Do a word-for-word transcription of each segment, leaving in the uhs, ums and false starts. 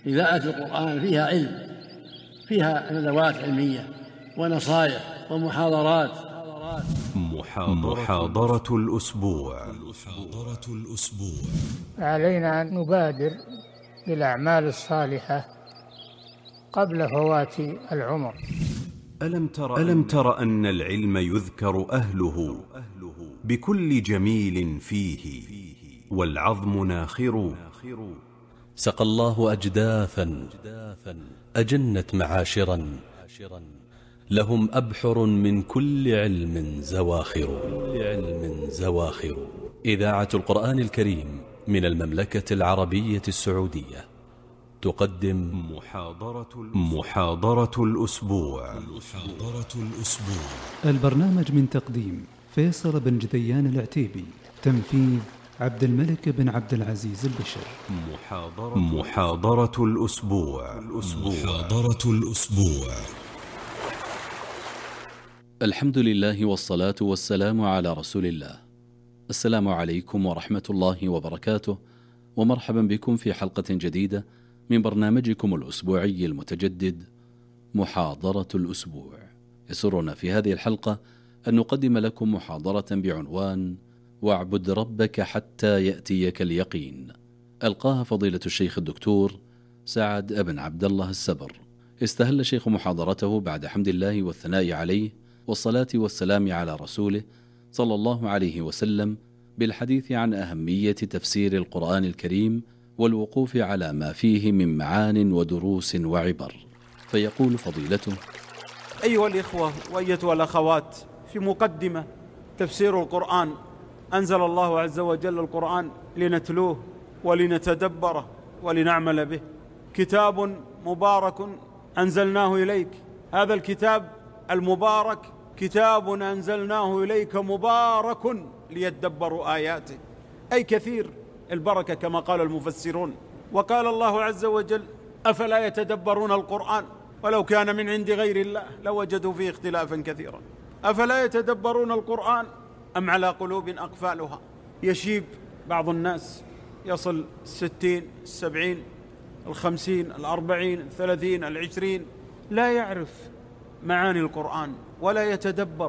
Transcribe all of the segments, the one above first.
إذاعة القرآن فيها علم، فيها ندوات علمية ونصائح ومحاضرات. محاضرة الأسبوع. محاضرة الأسبوع. علينا أن نبادر بالأعمال الصالحة قبل فوات العمر. ألم تر, ألم تر أن العلم يذكر أهله بكل جميل فيه، والعظم ناخر. سقى الله أجداثا أجنت معاشرا، لهم أبحر من كل علم زواخر. علم زواخر. إذاعة القرآن الكريم من المملكة العربية السعودية تقدم محاضرة محاضرة الأسبوع. محاضرة الأسبوع. البرنامج من تقديم فيصل بن جذيان العتيبي، تنفيذ عبد الملك بن عبد العزيز البشر. محاضرة محاضرة الأسبوع. محاضرة الأسبوع. الحمد لله والصلاة والسلام على رسول الله. السلام عليكم ورحمة الله وبركاته، ومرحبا بكم في حلقة جديدة من برنامجكم الأسبوعي المتجدد محاضرة الأسبوع. يسرنا في هذه الحلقة أن نقدم لكم محاضرة بعنوان واعبد ربك حتى يأتيك اليقين، ألقاها فضيلة الشيخ الدكتور سعد بن عبد الله السبر. استهل شيخ محاضرته بعد حمد الله والثناء عليه والصلاة والسلام على رسوله صلى الله عليه وسلم بالحديث عن أهمية تفسير القرآن الكريم والوقوف على ما فيه من معان ودروس وعبر. فيقول فضيلته: أيها الإخوة وأيتها الأخوات، في مقدمة تفسير القرآن، أنزل الله عز وجل القرآن لنتلوه ولنتدبره ولنعمل به. كتاب مبارك أنزلناه إليك، هذا الكتاب المبارك كتاب أنزلناه إليك مبارك ليدبروا آياته، أي كثير البركة كما قال المفسرون. وقال الله عز وجل: أفلا يتدبرون القرآن ولو كان من عند غير الله لوجدوا فيه اختلافا كثيرا. أفلا يتدبرون القرآن أم على قلوب أقفالها. يشيب بعض الناس يصل الستين السبعين الخمسين الأربعين الثلاثين العشرين، لا يعرف معاني القرآن ولا يتدبر،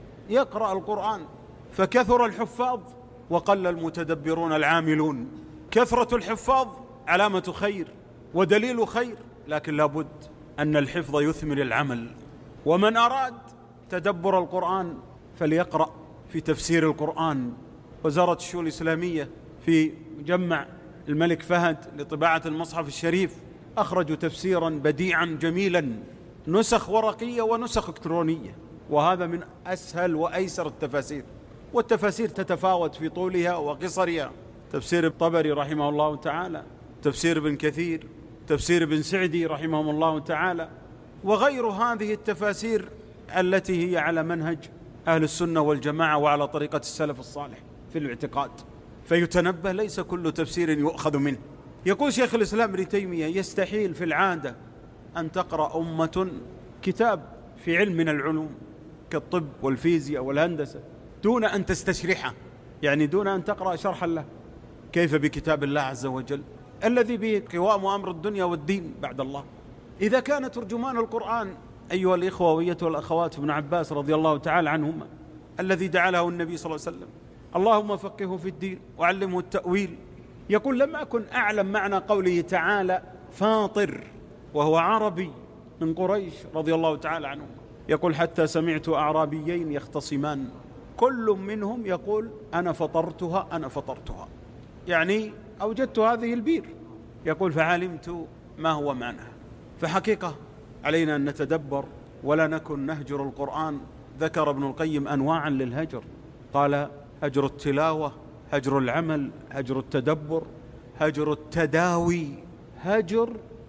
يقرأ القرآن، فكثر الحفاظ وقل المتدبرون العاملون. كثرة الحفاظ علامة خير ودليل خير، لكن لابد أن الحفظ يثمر العمل. ومن أراد تدبر القرآن فليقرأ في تفسير القرآن. وزارة الشؤون الإسلامية في مجمع الملك فهد لطباعة المصحف الشريف أخرجوا تفسيرا بديعا جميلا، نسخ ورقية ونسخ إلكترونية، وهذا من أسهل وأيسر التفاسير. والتفاسير تتفاوت في طولها وقصرها. تفسير الطبري رحمه الله تعالى، تفسير ابن كثير، تفسير ابن سعدي رحمهم الله تعالى، وغير هذه التفاسير التي هي على منهج أهل السنة والجماعة وعلى طريقة السلف الصالح في الاعتقاد. فيتنبه ليس كل تفسير يؤخذ منه. يقول شيخ الإسلام ابن تيمية: يستحيل في العادة أن تقرأ أمة كتاب في علم من العلوم كالطب والفيزياء والهندسة دون أن تستشرحه، يعني دون أن تقرأ شرحا له. كيف بكتاب الله عز وجل الذي به قوام أمر الدنيا والدين بعد الله؟ إذا كان ترجمان القرآن أيها الإخوة وأيتها الأخوات ابن عباس رضي الله تعالى عنهما الذي دعا له النبي صلى الله عليه وسلم: اللهم فقهه في الدين وعلمه التأويل، يقول: لم أكن أعلم معنى قوله تعالى فاطر، وهو عربي من قريش رضي الله تعالى عنهم. يقول: حتى سمعت أعرابيين يختصمان، كل منهم يقول: أنا فطرتها أنا فطرتها، يعني أوجدت هذه البير. يقول: فعلمت ما هو معناها. فحقيقة علينا أن نتدبر ولا نكن نهجر القرآن. ذكر ابن القيم أنواعا للهجر، قال: هجر التلاوة، هجر العمل، هجر التدبر، هجر التداوي، هجر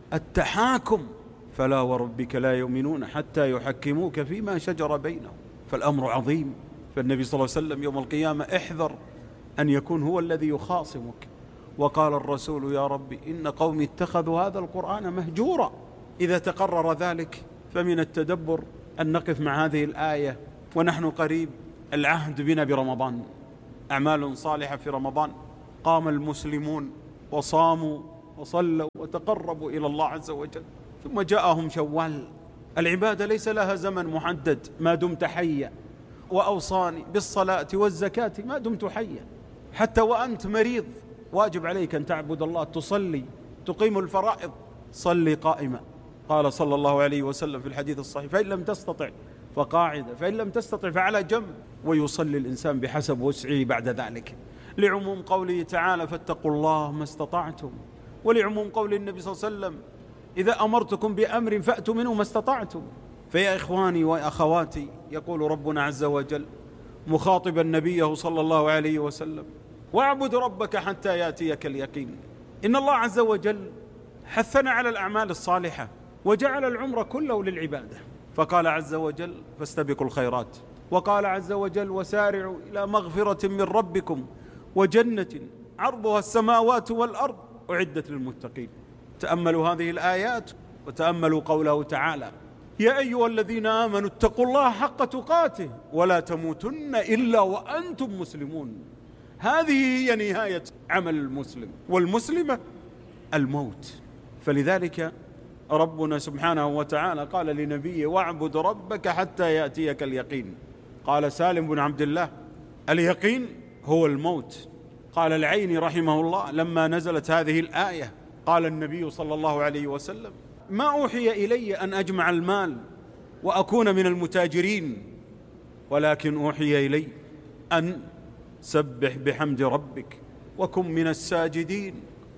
التحاكم. فلا وربك لا يؤمنون حتى يحكموك فيما شجر بينهم. فالأمر عظيم. فالنبي صلى الله عليه وسلم يوم القيامة: احذر أن يكون هو الذي يخاصمك. وقال الرسول: يا رب إن قومي اتخذوا هذا القرآن مهجورا. إذا تقرر ذلك فمن التدبر أن نقف مع هذه الآية ونحن قريب العهد بنا برمضان، أعمال صالحة في رمضان. قام المسلمون وصاموا وصلوا وتقربوا إلى الله عز وجل. ثم جاءهم شوال. العبادة ليس لها زمن محدد ما دمت حيا، وأوصاني بالصلاة والزكاة ما دمت حيا. حتى وأنت مريض واجب عليك أن تعبد الله، تصلي، تقيم الفرائض. صلي قائما، قال صلى الله عليه وسلم في الحديث الصحيح: فإن لم تستطع فقاعدة، فإن لم تستطع فعلى جنب. ويصلي الإنسان بحسب وسعه بعد ذلك، لعموم قوله تعالى: فاتقوا الله ما استطعتم، ولعموم قول النبي صلى الله عليه وسلم: إذا أمرتكم بأمر فأتوا منه ما استطعتم. فيا إخواني وأخواتي، يقول ربنا عز وجل مخاطبا نبيه صلى الله عليه وسلم: واعبد ربك حتى يأتيك اليقين. إن الله عز وجل حثنا على الأعمال الصالحة، وجعل العمر كله للعبادة، فقال عز وجل: فاستبقوا الخيرات. وقال عز وجل: وسارعوا إلى مغفرة من ربكم وجنة عرضها السماوات والأرض أعدت للمتقين. تأملوا هذه الآيات وتأملوا قوله تعالى: يا أيها الذين آمنوا اتقوا الله حق تقاته ولا تموتن إلا وأنتم مسلمون. هذه هي نهاية عمل المسلم والمسلمة، الموت. فلذلك ربنا سبحانه وتعالى قال لنبيه: واعبد ربك حتى يأتيك اليقين. قال سالم بن عبد الله: اليقين هو الموت. قال العيني رحمه الله: لما نزلت هذه الآية قال النبي صلى الله عليه وسلم: ما أوحي إلي أن أجمع المال وأكون من المتاجرين، ولكن أوحي إلي أن سبح بحمد ربك وكن من الساجدين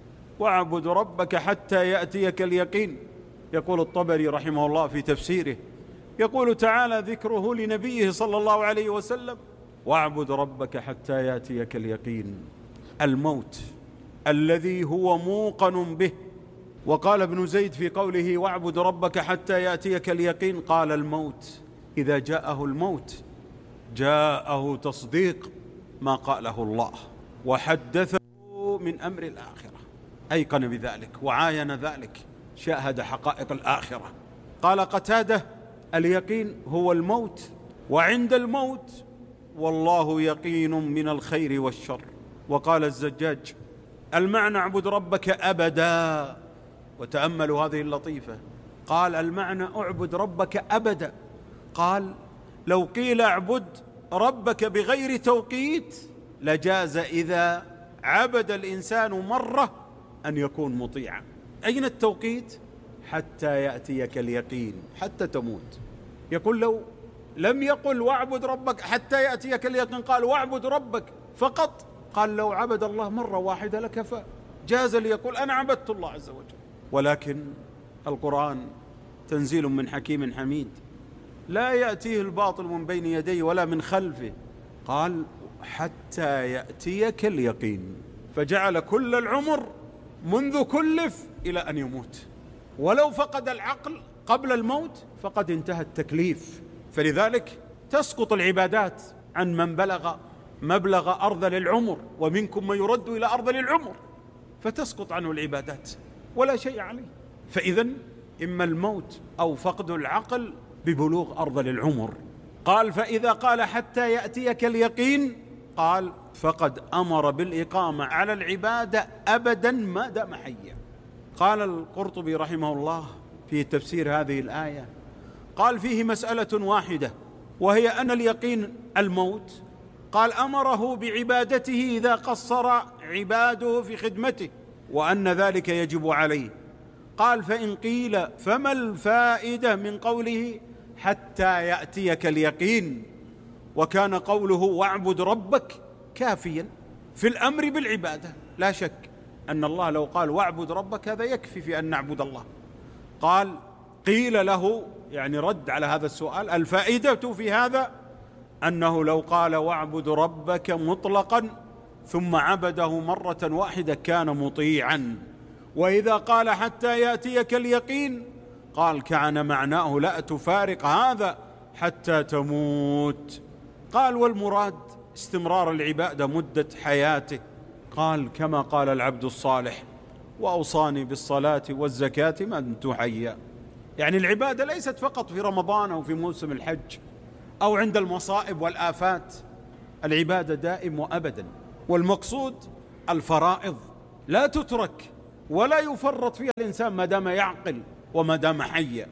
واعبد ربك حتى يأتيك اليقين. يقول الطبري رحمه الله في تفسيره، يقول تعالى ذكره لنبيه صلى الله عليه وسلم: واعبد ربك حتى يأتيك اليقين، الموت الذي هو موقن به. وقال ابن زيد في قوله: واعبد ربك حتى يأتيك اليقين، قال: الموت إذا جاءه الموت جاءه تصديق ما قاله الله وحدثه من أمر الآخرة، أيقن بذلك وعاين ذلك، شاهد حقائق الآخرة. قال قتادة: اليقين هو الموت، وعند الموت والله يقين من الخير والشر. وقال الزجاج: المعنى اعبد ربك أبدا. وتأملوا هذه اللطيفة، قال المعنى اعبد ربك أبدا. قال: لو قيل اعبد ربك بغير توقيت لجاز إذا عبد الإنسان مرة أن يكون مطيعا. أين التوقيت؟ حتى يأتيك اليقين، حتى تموت. يقول لو لم يقل واعبد ربك حتى يأتيك اليقين، قال واعبد ربك فقط، قال لو عبد الله مرة واحدة لكفى، جاز ليقول أنا عبدت الله عز وجل. ولكن القرآن تنزيل من حكيم حميد، لا يأتيه الباطل من بين يديه ولا من خلفه، قال حتى يأتيك اليقين، فجعل كل العمر منذ كلف إلى أن يموت. ولو فقد العقل قبل الموت فقد انتهى التكليف. فلذلك تسقط العبادات عن من بلغ مبلغ أرذل العمر، ومنكم من يرد إلى أرذل العمر، فتسقط عنه العبادات ولا شيء عليه. فإذا إما الموت أو فقد العقل ببلوغ أرذل العمر. قال فإذا قال حتى يأتيك اليقين، قال فقد أمر بالإقامة على العبادة أبدا ما دام حيا. قال القرطبي رحمه الله في تفسير هذه الآية، قال فيه مسألة واحدة، وهي أن اليقين الموت. قال أمره بعبادته إذا قصر عباده في خدمته، وأن ذلك يجب عليه. قال فإن قيل فما الفائدة من قوله حتى يأتيك اليقين، وكان قوله واعبد ربك كافيا في الأمر بالعبادة. لا شك أن الله لو قال واعبد ربك هذا يكفي في أن نعبد الله. قال قيل له، يعني رد على هذا السؤال، الفائدة في هذا أنه لو قال واعبد ربك مطلقا ثم عبده مرة واحدة كان مطيعا، وإذا قال حتى يأتيك اليقين قال كان معناه لا تفارق هذا حتى تموت. قال والمراد استمرار العبادة مدة حياته. قال كما قال العبد الصالح وأوصاني بالصلاة والزكاة ما دمت حيا. يعني العبادة ليست فقط في رمضان أو في موسم الحج أو عند المصائب والآفات، العبادة دائم وأبدا. والمقصود الفرائض لا تترك ولا يفرط فيها الإنسان ما دام يعقل وما دام حيا.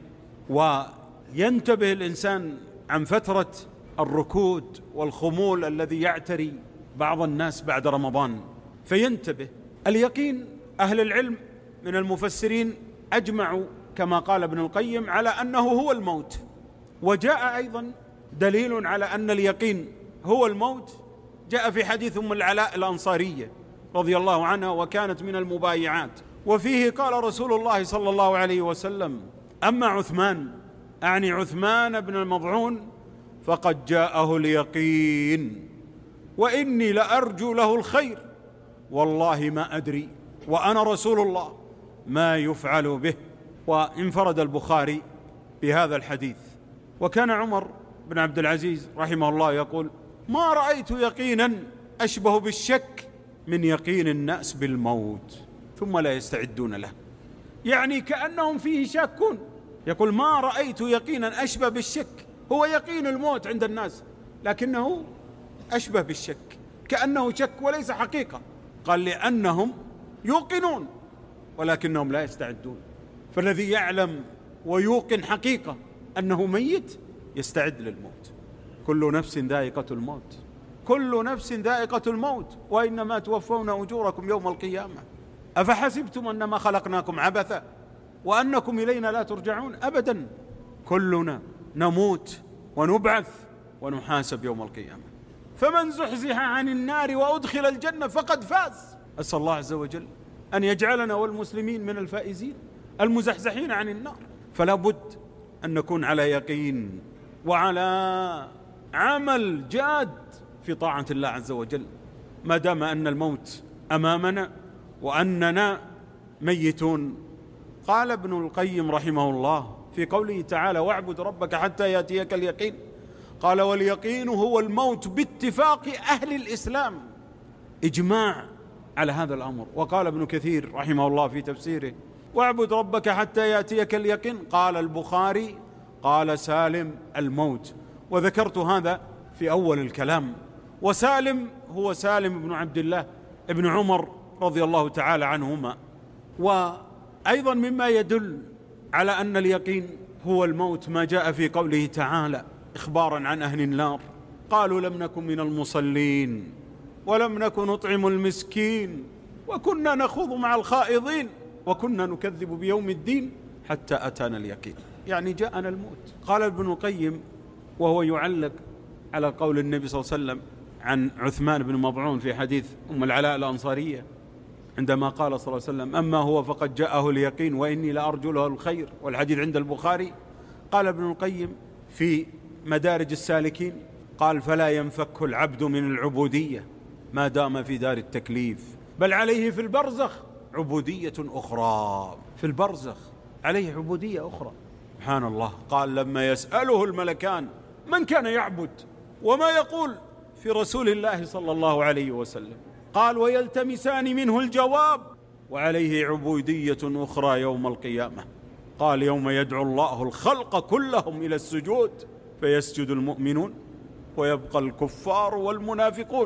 وينتبه الإنسان عن فترة الركود والخمول الذي يعتري بعض الناس بعد رمضان، فينتبه. اليقين، أهل العلم من المفسرين أجمعوا كما قال ابن القيم على أنه هو الموت، وجاء أيضا دليل على أن اليقين هو الموت، جاء في حديث أم العلاء الأنصارية رضي الله عنها وكانت من المبايعات، وفيه قال رسول الله صلى الله عليه وسلم: أما عثمان، أعني عثمان بن المضعون، فقد جاءه اليقين وإني لأرجو له الخير والله ما أدري وأنا رسول الله ما يفعل به. وانفرد البخاري بهذا الحديث. وكان عمر بن عبد العزيز رحمه الله يقول: ما رأيت يقينا أشبه بالشك من يقين الناس بالموت ثم لا يستعدون له، يعني كأنهم فيه شاكون. يقول: ما رأيت يقينا أشبه بالشك، هو يقين الموت عند الناس لكنه أشبه بالشك، كأنه شك وليس حقيقة. قال: لأنهم يوقنون ولكنهم لا يستعدون. فالذي يعلم ويوقن حقيقة أنه ميت يستعد للموت. كل نفس ذائقة الموت، كل نفس ذائقة الموت وإنما توفون أجوركم يوم القيامة. أفحسبتم أنما خلقناكم عبثا وأنكم إلينا لا ترجعون؟ أبدا، كلنا نموت ونبعث ونحاسب يوم القيامة. فمن زحزح عن النار وأدخل الجنة فقد فاز. أسأل الله عز وجل أن يجعلنا والمسلمين من الفائزين المزحزحين عن النار. فلا بد أن نكون على يقين وعلى عمل جاد في طاعة الله عز وجل ما دام أن الموت أمامنا وأننا ميتون. قال ابن القيم رحمه الله في قوله تعالى: واعبد ربك حتى يأتيك اليقين، قال: واليقين هو الموت باتفاق أهل الإسلام، إجماع على هذا الأمر. وقال ابن كثير رحمه الله في تفسيره: واعبد ربك حتى يأتيك اليقين، قال البخاري قال سالم الموت. وذكرت هذا في أول الكلام. وسالم هو سالم بن عبد الله ابن عمر رضي الله تعالى عنهما. وأيضا مما يدل على أن اليقين هو الموت ما جاء في قوله تعالى إخبارا عن أهل النار: قالوا لم نكن من المصلين ولم نكن نطعم المسكين وكنا نخوض مع الخائضين وكنا نكذب بيوم الدين حتى أتانا اليقين، يعني جاءنا الموت. قال ابن القيم وهو يعلق على قول النبي صلى الله عليه وسلم عن عثمان بن مضعون في حديث أم العلاء الأنصارية عندما قال صلى الله عليه وسلم: أما هو فقد جاءه اليقين وإني لأرجو له الخير، والحديث عند البخاري. قال ابن القيم في مدارج السالكين قال: فلا ينفك العبد من العبودية ما دام في دار التكليف، بل عليه في البرزخ عبودية أخرى. في البرزخ عليه عبودية أخرى. سبحان الله. قال: لما يسأله الملكان من كان يعبد وما يقول في رسول الله صلى الله عليه وسلم، قال: ويلتمسان منه الجواب وعليه عبودية أخرى يوم القيامة. قال: يوم يدعو الله الخلق كلهم إلى السجود فيسجد المؤمنون ويبقى الكفار والمنافقون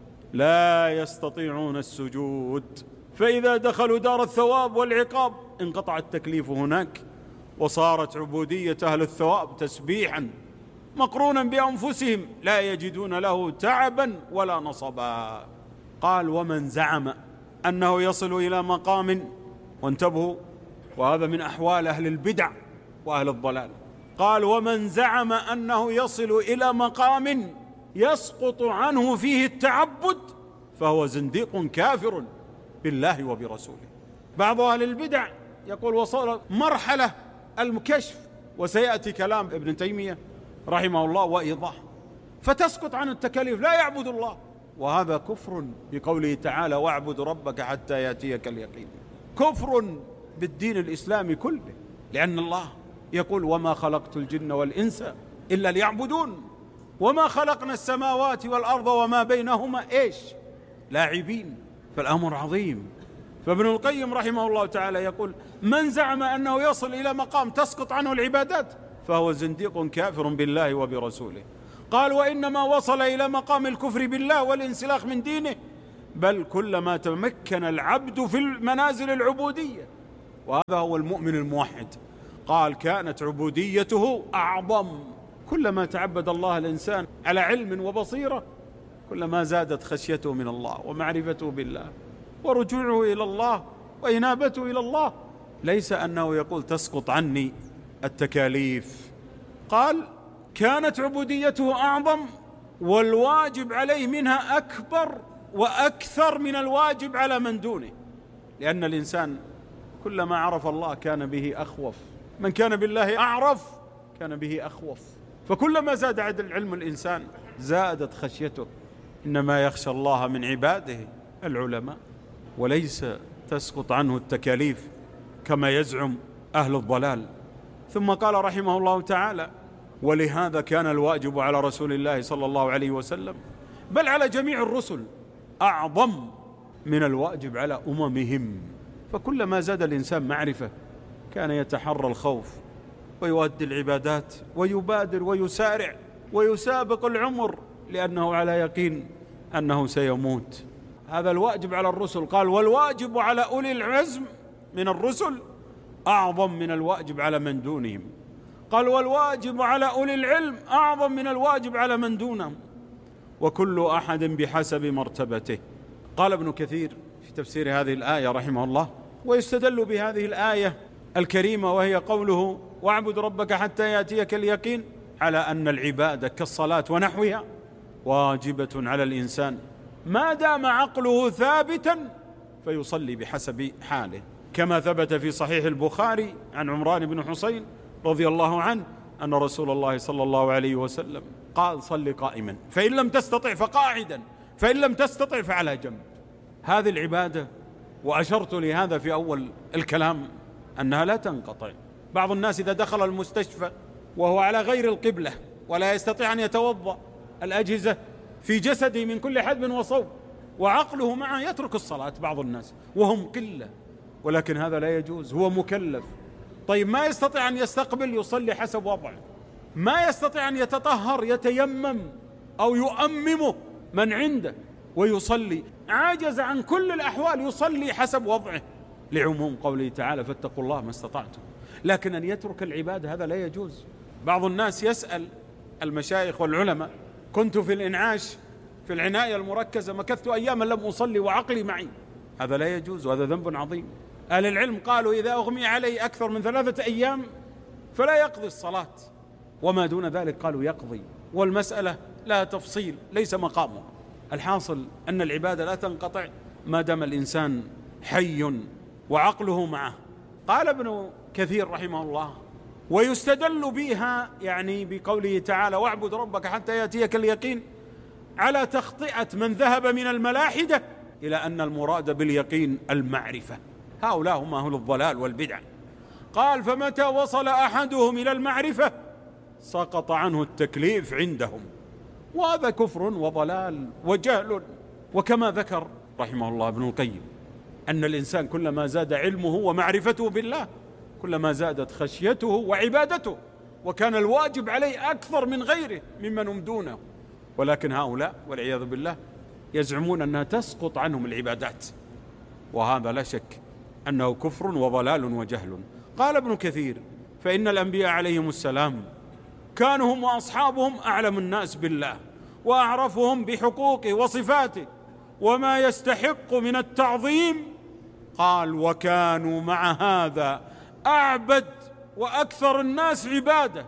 لا يستطيعون السجود، فإذا دخلوا دار الثواب والعقاب انقطع التكليف هناك وصارت عبودية أهل الثواب تسبيحا مقرونا بأنفسهم لا يجدون له تعبا ولا نصبا. قال: ومن زعم أنه يصل إلى مقام، وانتبهوا وهذا من أحوال أهل البدع وأهل الضلال، قال: ومن زعم أنه يصل إلى مقام يسقط عنه فيه التعبد فهو زنديق كافر بالله وبرسوله. بعض أهل البدع يقول وصل مرحلة الكشف، وسيأتي كلام ابن تيمية رحمه الله وإيضاح، فتسقط عن التكاليف لا يعبد الله، وهذا كفر بقوله تعالى: واعبد ربك حتى يأتيك اليقين. كفر بالدين الإسلامي كله، لأن الله يقول: وما خلقت الجن والإنس إلا ليعبدون وما خلقنا السماوات والأرض وما بينهما إيش لاعبين. فالأمر عظيم. فابن القيم رحمه الله تعالى يقول: من زعم أنه يصل إلى مقام تسقط عنه العبادات فهو زنديق كافر بالله وبرسوله. قال: وإنما وصل إلى مقام الكفر بالله والانسلاخ من دينه بل كلما تمكن العبد في المنازل العبودية، وهذا هو المؤمن الموحد. قال كانت عبوديته أعظم. كلما تعبد الله الإنسان على علم وبصيرة كلما زادت خشيته من الله ومعرفته بالله ورجوعه إلى الله وإنابته إلى الله. ليس أنه يقول تسقط عني التكاليف. قال كانت عبوديته أعظم والواجب عليه منها أكبر وأكثر من الواجب على من دونه، لأن الإنسان كلما عرف الله كان به أخوف، من كان بالله أعرف كان به أخوف. فكلما زاد عدل علم الإنسان زادت خشيته. إنما يخشى الله من عباده العلماء، وليس تسقط عنه التكاليف كما يزعم أهل الضلال. ثم قال رحمه الله تعالى: ولهذا كان الواجب على رسول الله صلى الله عليه وسلم بل على جميع الرسل أعظم من الواجب على أممهم. فكلما زاد الإنسان معرفة كان يتحرى الخوف ويؤدي العبادات ويبادر ويسارع ويسابق العمر، لأنه على يقين أنه سيموت. هذا الواجب على الرسل. قال والواجب على أولي العزم من الرسل أعظم من الواجب على من دونهم. قال والواجب على أولي العلم أعظم من الواجب على من دونهم، وكل أحد بحسب مرتبته. قال ابن كثير في تفسير هذه الآية رحمه الله: ويستدل بهذه الآية الكريمة وهي قوله واعبد ربك حتى يأتيك اليقين على أن العبادة كالصلاة ونحوها واجبة على الإنسان ما دام عقله ثابتا فيصلي بحسب حاله، كما ثبت في صحيح البخاري عن عمران بن حسين رضي الله عنه أن رسول الله صلى الله عليه وسلم قال: صل قائما، فإن لم تستطع فقاعدا، فإن لم تستطع فعلى جنب. هذه العبادة، وأشرت لهذا في أول الكلام، أنها لا تنقطع. بعض الناس إذا دخل المستشفى وهو على غير القبلة ولا يستطيع أن يتوضأ، الأجهزة في جسده من كل حدب وصوب وعقله معه، يترك الصلاة بعض الناس وهم قلة، ولكن هذا لا يجوز، هو مكلف. طيب ما يستطيع أن يستقبل، يصلي حسب وضعه. ما يستطيع أن يتطهر، يتيمم أو يؤممه من عنده ويصلي. عاجز عن كل الأحوال، يصلي حسب وضعه، لعموم قوله تعالى: فاتقوا الله ما استطعتم. لكن أن يترك العبادة هذا لا يجوز. بعض الناس يسأل المشايخ والعلماء: كنت في الإنعاش في العناية المركزة مكثت أياما لم أصلي وعقلي معي. هذا لا يجوز، وهذا ذنب عظيم. أهل العلم قالوا إذا أغمي عليه أكثر من ثلاثة أيام فلا يقضي الصلاة، وما دون ذلك قالوا يقضي، والمسألة لا تفصيل، ليس مقامها. الحاصل أن العبادة لا تنقطع ما دام الإنسان حي وعقله معه. قال ابن كثير رحمه الله: ويستدل بها، يعني بقوله تعالى واعبد ربك حتى يأتيك اليقين، على تخطئة من ذهب من الملاحدة إلى أن المراد باليقين المعرفة. هؤلاء هم أهل الضلال والبدع. قال: فمتى وصل أحدهم إلى المعرفة سقط عنه التكليف عندهم، وهذا كفر وضلال وجهل. وكما ذكر رحمه الله ابن القيم أن الإنسان كلما زاد علمه ومعرفته بالله كلما زادت خشيته وعبادته، وكان الواجب عليه أكثر من غيره ممن هم دونه. ولكن هؤلاء والعياذ بالله يزعمون أنها تسقط عنهم العبادات، وهذا لا شك أنه كفر وضلال وجهل. قال ابن كثير: فإن الأنبياء عليهم السلام كانوا هم وأصحابهم أعلم الناس بالله وأعرفهم بحقوقه وصفاته وما يستحق من التعظيم. قال: وكانوا مع هذا أعبد وأكثر الناس عبادة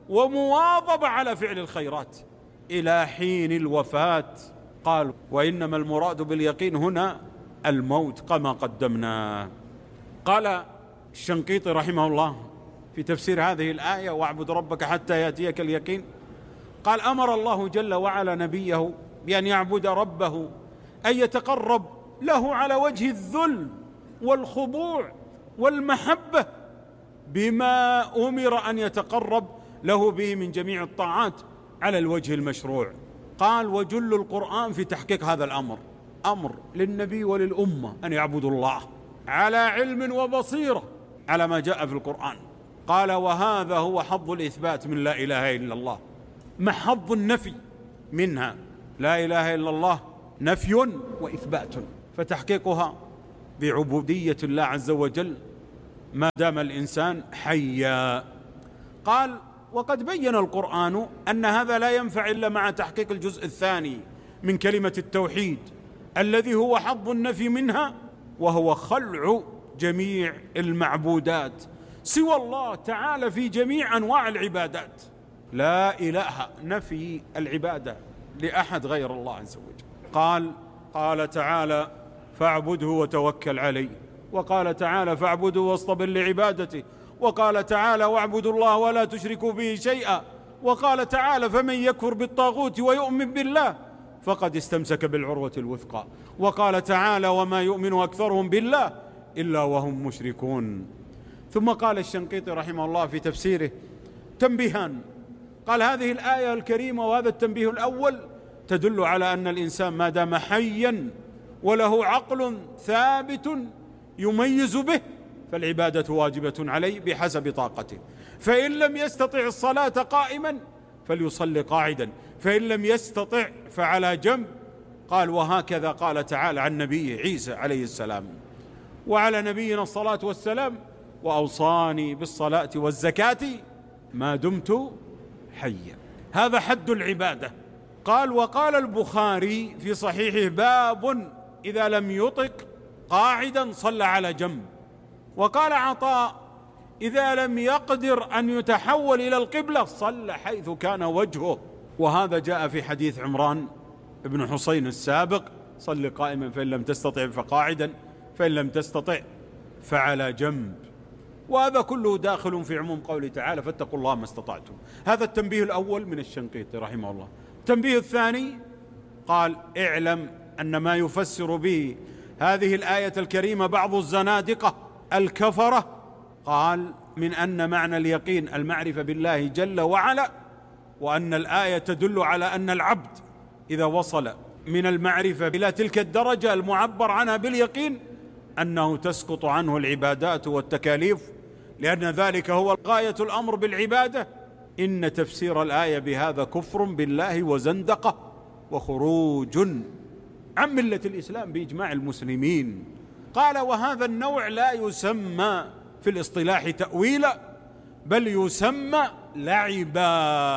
ومواظبة على فعل الخيرات إلى حين الوفاة. قال: وإنما المراد باليقين هنا الموت كما قدمنا. قال الشنقيطي رحمه الله في تفسير هذه الآية واعبد ربك حتى يأتيك اليقين، قال: أمر الله جل وعلا نبيه بأن يعبد ربه، أن يتقرب له على وجه الذل والخضوع والمحبة بما أمر أن يتقرب له به من جميع الطاعات على الوجه المشروع. قال: وجل القرآن في تحقيق هذا الأمر، أمر للنبي وللأمة أن يعبدوا الله على علم وبصيرة على ما جاء في القرآن. قال: وهذا هو حظ الإثبات من لا إله إلا الله، مع حظ النفي منها. لا إله إلا الله نفي وإثبات، فتحقيقها بعبودية الله عز وجل ما دام الإنسان حيا. قال: وقد بين القرآن أن هذا لا ينفع إلا مع تحقيق الجزء الثاني من كلمة التوحيد الذي هو حظ النفي منها، وهو خلع جميع المعبودات سوى الله تعالى في جميع أنواع العبادات. لا إله، نفي العبادة لأحد غير الله عز وجل. قال قال تعالى: فاعبده وتوكل عليه، وقال تعالى: فاعبده واصطبر لعبادته، وقال تعالى: واعبدوا الله ولا تشركوا به شيئا، وقال تعالى: فمن يكفر بالطاغوت ويؤمن بالله فقد استمسك بالعروة الوثقى، وقال تعالى: وما يؤمن أكثرهم بالله إلا وهم مشركون. ثم قال الشنقيطي رحمه الله في تفسيره تنبيهان. قال: هذه الآية الكريمة وهذا التنبيه الأول تدل على أن الإنسان ما دام حيا وله عقل ثابت يميز به فالعبادة واجبة عليه بحسب طاقته، فإن لم يستطع الصلاة قائما فليصلي قاعدا، فإن لم يستطع فعلى جنب. قال: وهكذا قال تعالى عن نبيه عيسى عليه السلام، وعلى نبينا الصلاة والسلام: وأوصاني بالصلاة والزكاة ما دمت حيا. هذا حد العبادة. قال: وقال البخاري في صحيحه: باب إذا لم يطق قاعدا صلى على جنب. وقال عطاء: إذا لم يقدر أن يتحول إلى القبلة صلى حيث كان وجهه. وهذا جاء في حديث عمران بن حسين السابق: صل قائما فإن لم تستطع فقاعدا، فإن لم تستطع فعلى جنب. وهذا كله داخل في عموم قوله تعالى: فاتقوا الله ما استطعتم. هذا التنبيه الأول من الشنقيطي رحمه الله. التنبيه الثاني قال: اعلم أن ما يفسر به هذه الآية الكريمة بعض الزنادقة الكفرة، قال: من أن معنى اليقين المعرفة بالله جل وعلا، وأن الآية تدل على أن العبد إذا وصل من المعرفة إلى تلك الدرجة المعبر عنها باليقين أنه تسقط عنه العبادات والتكاليف، لأن ذلك هو غاية الأمر بالعبادة. إن تفسير الآية بهذا كفر بالله وزندقة وخروج عن ملة الإسلام بإجماع المسلمين. قال: وهذا النوع لا يسمى في الاصطلاح تأويلا، بل يسمى لعبا.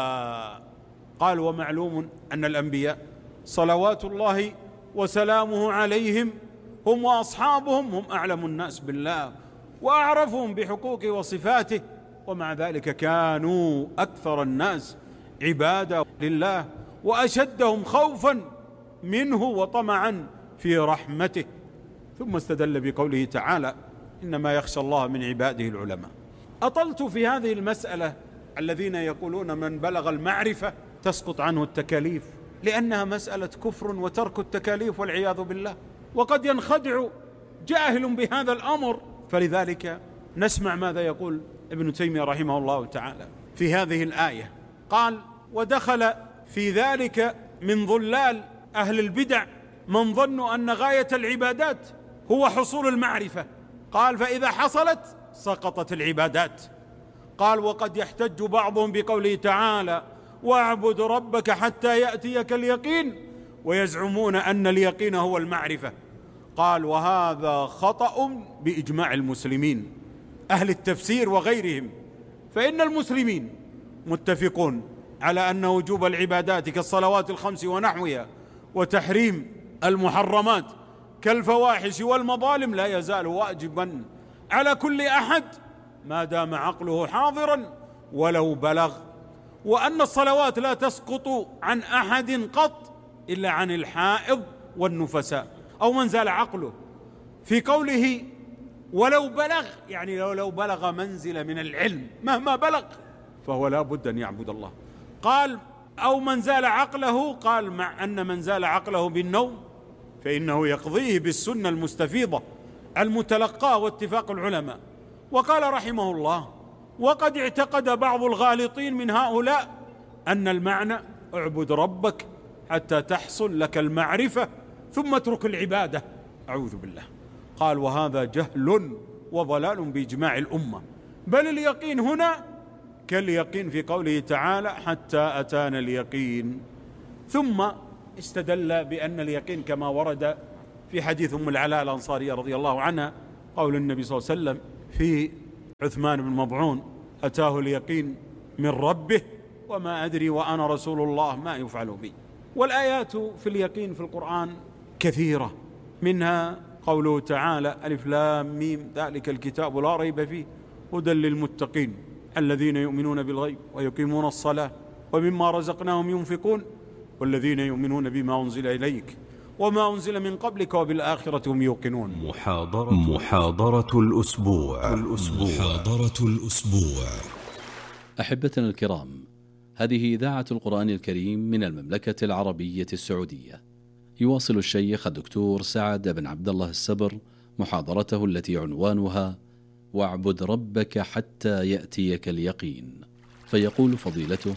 قال: ومعلوم أن الأنبياء صلوات الله وسلامه عليهم هم وأصحابهم هم أعلم الناس بالله وأعرفهم بحقوقه وصفاته، ومع ذلك كانوا أكثر الناس عبادة لله وأشدهم خوفا منه وطمعا في رحمته. ثم استدل بقوله تعالى: إنما يخشى الله من عباده العلماء. أطلت في هذه المسألة الذين يقولون من بلغ المعرفة تسقط عنه التكاليف، لأنها مسألة كفر وترك التكاليف والعياذ بالله، وقد ينخدع جاهل بهذا الأمر. فلذلك نسمع ماذا يقول ابن تيمية رحمه الله تعالى في هذه الآية. قال: ودخل في ذلك من ضلال أهل البدع من ظنوا أن غاية العبادات هو حصول المعرفة. قال: فإذا حصلت سقطت العبادات. قال: وقد يحتج بعضهم بقوله تعالى: واعبد ربك حتى يأتيك اليقين، ويزعمون أن اليقين هو المعرفة. قال: وهذا خطأ بإجماع المسلمين أهل التفسير وغيرهم، فإن المسلمين متفقون على أن وجوب العبادات كالصلوات الخمس ونحوها وتحريم المحرمات كالفواحش والمظالم لا يزال واجبا على كل أحد ما دام عقله حاضرا ولو بلغ، وأن الصلوات لا تسقط عن أحد قط إلا عن الحائض والنفساء أو من زال عقله. في قوله ولو بلغ يعني لو, لو بلغ منزل من العلم مهما بلغ فهو لا بد أن يعبد الله. قال: أو من زال عقله، قال: مع أن من زال عقله بالنوم فإنه يقضيه بالسنة المستفيضة المتلقاة واتفاق العلماء. وقال رحمه الله: وقد اعتقد بعض الغالطين من هؤلاء أن المعنى اعبد ربك حتى تحصل لك المعرفة ثم اترك العبادة. أعوذ بالله. قال: وهذا جهل وضلال بإجماع الأمة، بل اليقين هنا كاليقين في قوله تعالى: حتى أتانا اليقين. ثم استدل بأن اليقين كما ورد في حديث أم العلاء الأنصارية رضي الله عنها، قول النبي صلى الله عليه وسلم في عثمان بن مضعون: أتاه اليقين من ربه وما أدري وأنا رسول الله ما يفعل بي. والآيات في اليقين في القرآن كثيرة، منها قوله تعالى: ألف لام ميم ذلك الكتاب لا ريب فيه هدى للمتقين الذين يؤمنون بالغيب ويقيمون الصلاة ومما رزقناهم ينفقون والذين يؤمنون بما أنزل إليك وما أنزل من قبلك وبالآخرة هم يوقنون. محاضرة محاضرة الأسبوع الأسبوع محاضرة الأسبوع. أحبتنا الكرام، هذه إذاعة القرآن الكريم من المملكة العربية السعودية. يواصل الشيخ الدكتور سعد بن عبد الله السبر محاضرته التي عنوانها: واعبد ربك حتى يأتيك اليقين. فيقول فضيلته: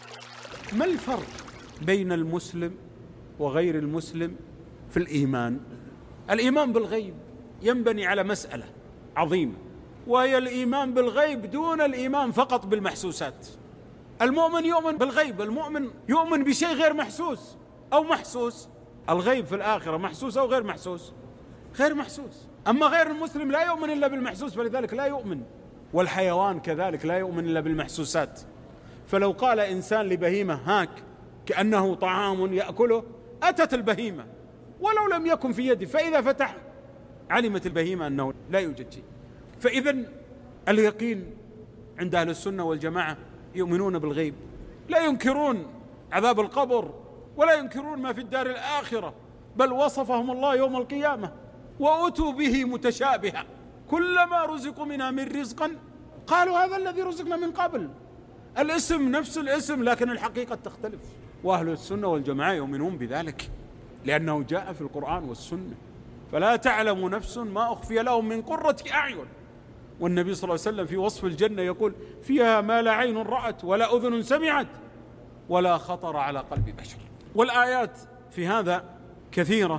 ما الفرق بين المسلم وغير المسلم في الإيمان؟ الإيمان بالغيب ينبني على مسألة عظيمة، وهي الإيمان بالغيب دون الإيمان فقط بالمحسوسات. المؤمن يؤمن بالغيب، المؤمن يؤمن بشيء غير محسوس أو محسوس. الغيب في الآخرة محسوس أو غير محسوس؟ غير محسوس. أما غير المسلم لا يؤمن إلا بالمحسوس، فلذلك لا يؤمن. والحيوان كذلك لا يؤمن إلا بالمحسوسات. فلو قال إنسان لبهيمة: هاك كأنه طعام يأكله، أتت البهيمة ولو لم يكن في يده، فإذا فتح علمت البهيمة أنه لا يوجد شيء. فإذا اليقين عند أهل السنة والجماعة يؤمنون بالغيب، لا ينكرون عذاب القبر ولا ينكرون ما في الدار الآخرة، بل وصفهم الله يوم القيامة: وأتوا به متشابها كلما رزقوا منها من رزقا قالوا هذا الذي رزقنا من قبل. الاسم نفس الاسم لكن الحقيقة تختلف. وأهل السنة والجماعة يؤمنون بذلك لأنه جاء في القرآن والسنة. فلا تعلم نفس ما أخفي لهم من قرة أعين. والنبي صلى الله عليه وسلم في وصف الجنة يقول: فيها ما لا عين رأت ولا أذن سمعت ولا خطر على قلب بشر. والآيات في هذا كثيرة،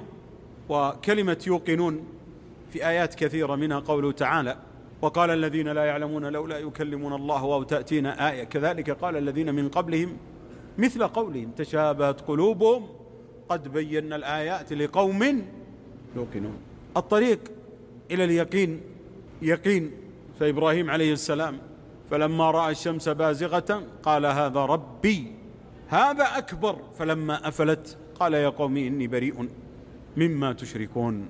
وكلمة يوقنون في آيات كثيرة، منها قوله تعالى: وقال الذين لا يعلمون لولا يكلمون الله أو تأتينا آية. كذلك قال الذين من قبلهم مثل قولهم تشابهت قلوبهم قد بينا الآيات لقوم يوقنون. الطريق إلى اليقين يقين. فإبراهيم عليه السلام فلما رأى الشمس بازغة قال: هذا ربي هذا أكبر. فلما أفلت قال: يا قوم إني بريء مما تشركون.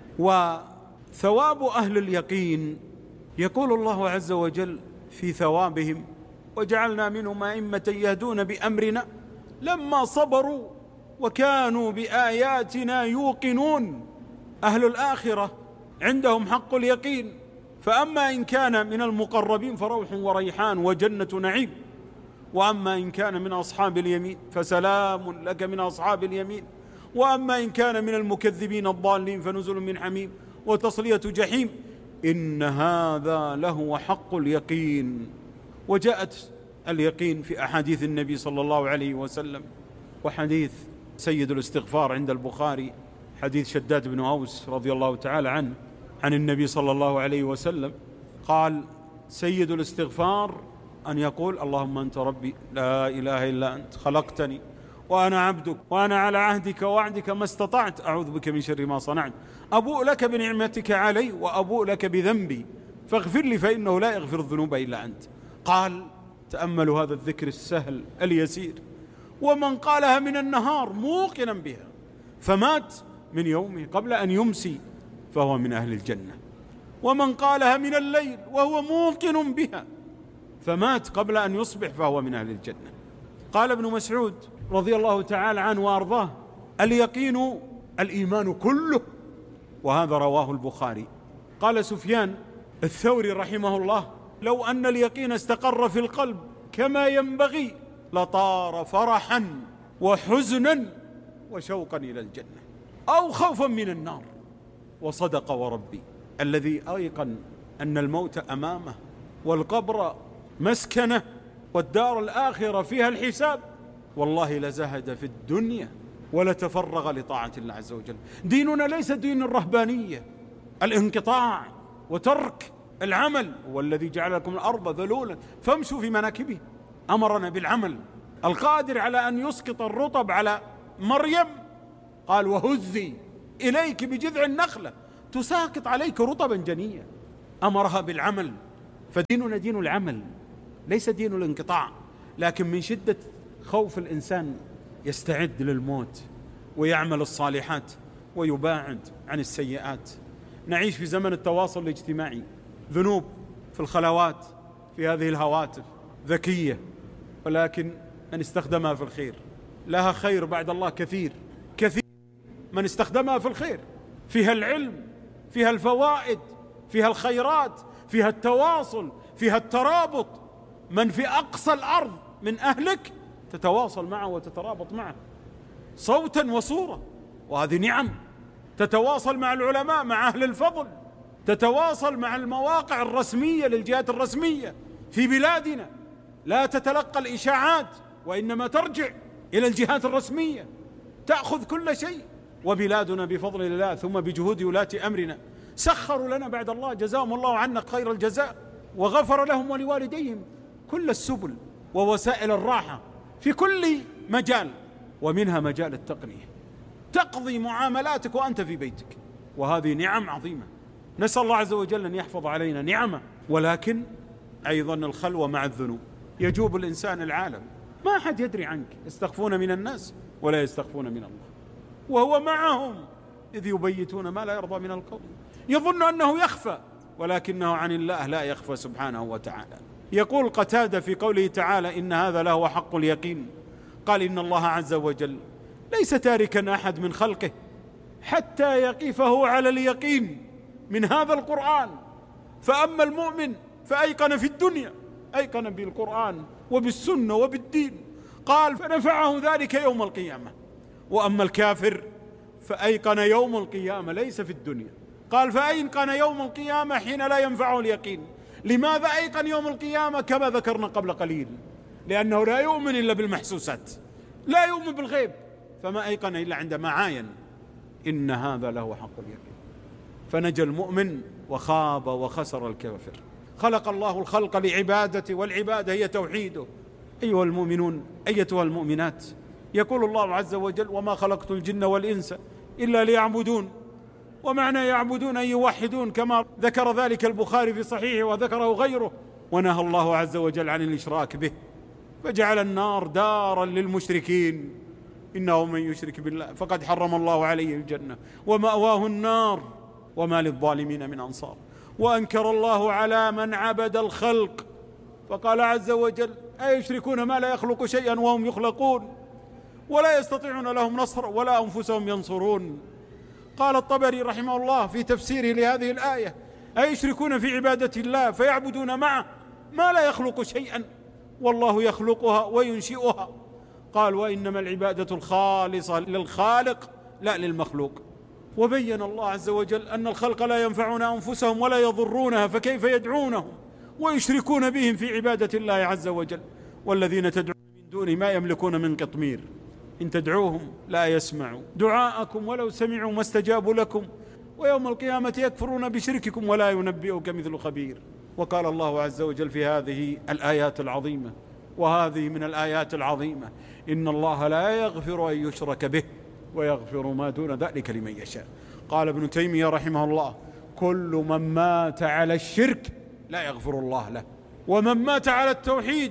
وثواب أهل اليقين يقول الله عز وجل في ثوابهم: وجعلنا منهم أئمة يهدون بأمرنا لما صبروا وكانوا بآياتنا يوقنون. أهل الآخرة عندهم حق اليقين، فأما إن كان من المقربين فروح وريحان وجنة نعيم، وأما إن كان من أصحاب اليمين فسلام لك من أصحاب اليمين، وأما إن كان من المكذبين الضالين فنزل من حميم وتصلية جحيم. إن هذا لهو حق اليقين. وجاءت اليقين في أحاديث النبي صلى الله عليه وسلم. وحديث سيد الاستغفار عند البخاري حديث شداد بن أوس رضي الله تعالى عنه عن النبي صلى الله عليه وسلم قال: سيد الاستغفار أن يقول: اللهم أنت ربي لا إله إلا أنت خلقتني وأنا عبدك وأنا على عهدك ووعدك ما استطعت أعوذ بك من شر ما صنعت أبوء لك بنعمتك علي وأبوء لك بذنبي فاغفر لي فإنه لا يغفر الذنوب إلا أنت. قال: تأملوا هذا الذكر السهل اليسير، ومن قالها من النهار موقنا بها فمات من يومه قبل أن يمسي فهو من أهل الجنة، ومن قالها من الليل وهو موقن بها فمات قبل أن يصبح فهو من أهل الجنة. قال ابن مسعود رضي الله تعالى عنه وأرضاه: اليقين الإيمان كله. وهذا رواه البخاري. قال سفيان الثوري رحمه الله: لو أن اليقين استقر في القلب كما ينبغي لطار فرحا وحزنا وشوقا إلى الجنة أو خوفا من النار. وصدق وربي الذي أيقن أن الموت أمامه والقبر مسكنه والدار الآخرة فيها الحساب، والله لزهد في الدنيا ولتفرغ لطاعة الله عز وجل. ديننا ليس دين الرهبانية الانقطاع وترك العمل، هو الذي جعل لكم الأرض ذلولا فامشوا في مناكبه. أمرنا بالعمل. القادر على أن يسقط الرطب على مريم قال وهزي إليك بجذع النخلة تساقط عليك رطبا جنيا. أمرها بالعمل، فديننا دين العمل ليس دين الانقطاع، لكن من شدة خوف الإنسان يستعد للموت ويعمل الصالحات ويباعد عن السيئات. نعيش في زمن التواصل الاجتماعي، ذنوب في الخلوات في هذه الهواتف ذكية، ولكن من استخدمها في الخير لها خير بعد الله كثير كثير. من استخدمها في الخير فيها العلم، فيها الفوائد، فيها الخيرات، فيها التواصل، فيها الترابط. من في أقصى الأرض من أهلك تتواصل معه وتترابط معه صوتا وصورة، وهذه نعم. تتواصل مع العلماء، مع أهل الفضل، تتواصل مع المواقع الرسمية للجهات الرسمية في بلادنا، لا تتلقى الإشاعات وإنما ترجع إلى الجهات الرسمية، تأخذ كل شيء. وبلادنا بفضل الله ثم بجهود ولاة أمرنا سخروا لنا بعد الله، جزاهم الله عنا خير الجزاء، وغفر لهم ولوالديهم كل السبل ووسائل الراحة في كل مجال، ومنها مجال التقنية. تقضي معاملاتك وأنت في بيتك، وهذه نعم عظيمة. نسأل الله عز وجل أن يحفظ علينا نعمة. ولكن أيضا الخلوة مع الذنوب يجوب الإنسان العالم، ما أحد يدري عنك، يستخفون من الناس ولا يستخفون من الله، وهو معهم إذ يبيتون ما لا يرضى من القول. يظن أنه يخفى ولكنه عن الله لا يخفى سبحانه وتعالى. يقول قتادة في قوله تعالى إن هذا لهو حق اليقين، قال إن الله عز وجل ليس تاركا أحد من خلقه حتى يقفه على اليقين من هذا القرآن. فأما المؤمن فأيقن في الدنيا، أيقن بالقرآن وبالسنة وبالدين، قال فنفعه ذلك يوم القيامة. وأما الكافر فأيقن يوم القيامة ليس في الدنيا، قال فأيقن يوم القيامة حين لا ينفعه اليقين. لماذا أيقن يوم القيامة؟ كما ذكرنا قبل قليل، لأنه لا يؤمن إلا بالمحسوسات، لا يؤمن بالغيب، فما أيقن إلا عندما عاين إن هذا له حق اليقين. فنجى المؤمن وخاب وخسر الكافر. خلق الله الخلق لعبادته، والعبادة هي توحيده. أيها المؤمنون أيتها المؤمنات، يقول الله عز وجل وما خلقت الجن والإنس إلا ليعبدون. ومعنى يعبدون أن يوحدون، كما ذكر ذلك البخاري في صحيحه وذكره غيره. ونهى الله عز وجل عن الإشراك به، فجعل النار دارا للمشركين، إنه من يشرك بالله فقد حرم الله عليه الجنة ومأواه النار وما للظالمين من أنصار. وأنكر الله على من عبد الخلق، فقال عز وجل أيشركون ما لا يخلق شيئا وهم يخلقون ولا يستطيعون لهم نصر ولا أنفسهم ينصرون. قال الطبري رحمه الله في تفسيره لهذه الآية أيشركون في عبادة الله فيعبدون معه ما لا يخلق شيئا والله يخلقها وينشئها. قال وإنما العبادة الخالصة للخالق لا للمخلوق. وبين الله عز وجل أن الخلق لا ينفعون أنفسهم ولا يضرونها، فكيف يدعونهم ويشركون بهم في عبادة الله عز وجل؟ والذين تدعون من دونه ما يملكون من قطمير، إن تدعوهم لا يسمعوا دعاءكم ولو سمعوا ما استجابوا لكم ويوم القيامة يكفرون بشرككم ولا ينبئك مثل خبير. وقال الله عز وجل في هذه الآيات العظيمة، وهذه من الآيات العظيمة، إن الله لا يغفر أن يشرك به ويغفر ما دون ذلك لمن يشاء. قال ابن تيمية رحمه الله كل من مات على الشرك لا يغفر الله له، ومن مات على التوحيد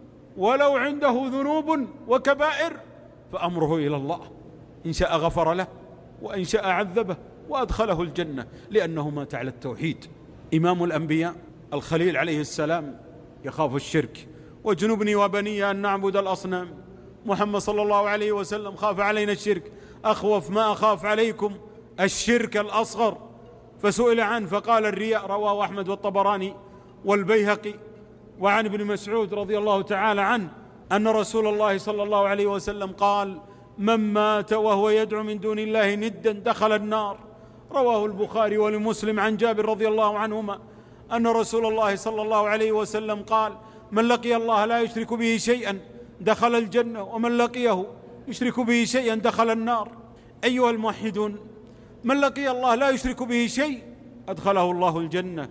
ولو عنده ذنوب وكبائر فأمره إلى الله، إن شاء غفر له وإن شاء عذبه وأدخله الجنة، لأنه مات على التوحيد. إمام الأنبياء الخليل عليه السلام يخاف الشرك، وجنبني وبني أن نعبد الأصنام. محمد صلى الله عليه وسلم خاف علينا الشرك، أخوف ما أخاف عليكم الشرك الأصغر، فسئل عنه فقال الرياء. رواه أحمد والطبراني والبيهقي. وعن ابن مسعود رضي الله تعالى عنه أن رسول الله صلى الله عليه وسلم قال من مات وهو يدعو من دون الله ندا دخل النار. رواه البخاري ولمسلم عن جابر رضي الله عنهما أن رسول الله صلى الله عليه وسلم قال من لقي الله لا يشرك به شيئا دخل الجنة، ومن لقيه يشرك به شيئا دخل النار. أيها الموحدون، من لقي الله لا يشرك به شيء أدخله الله الجنة.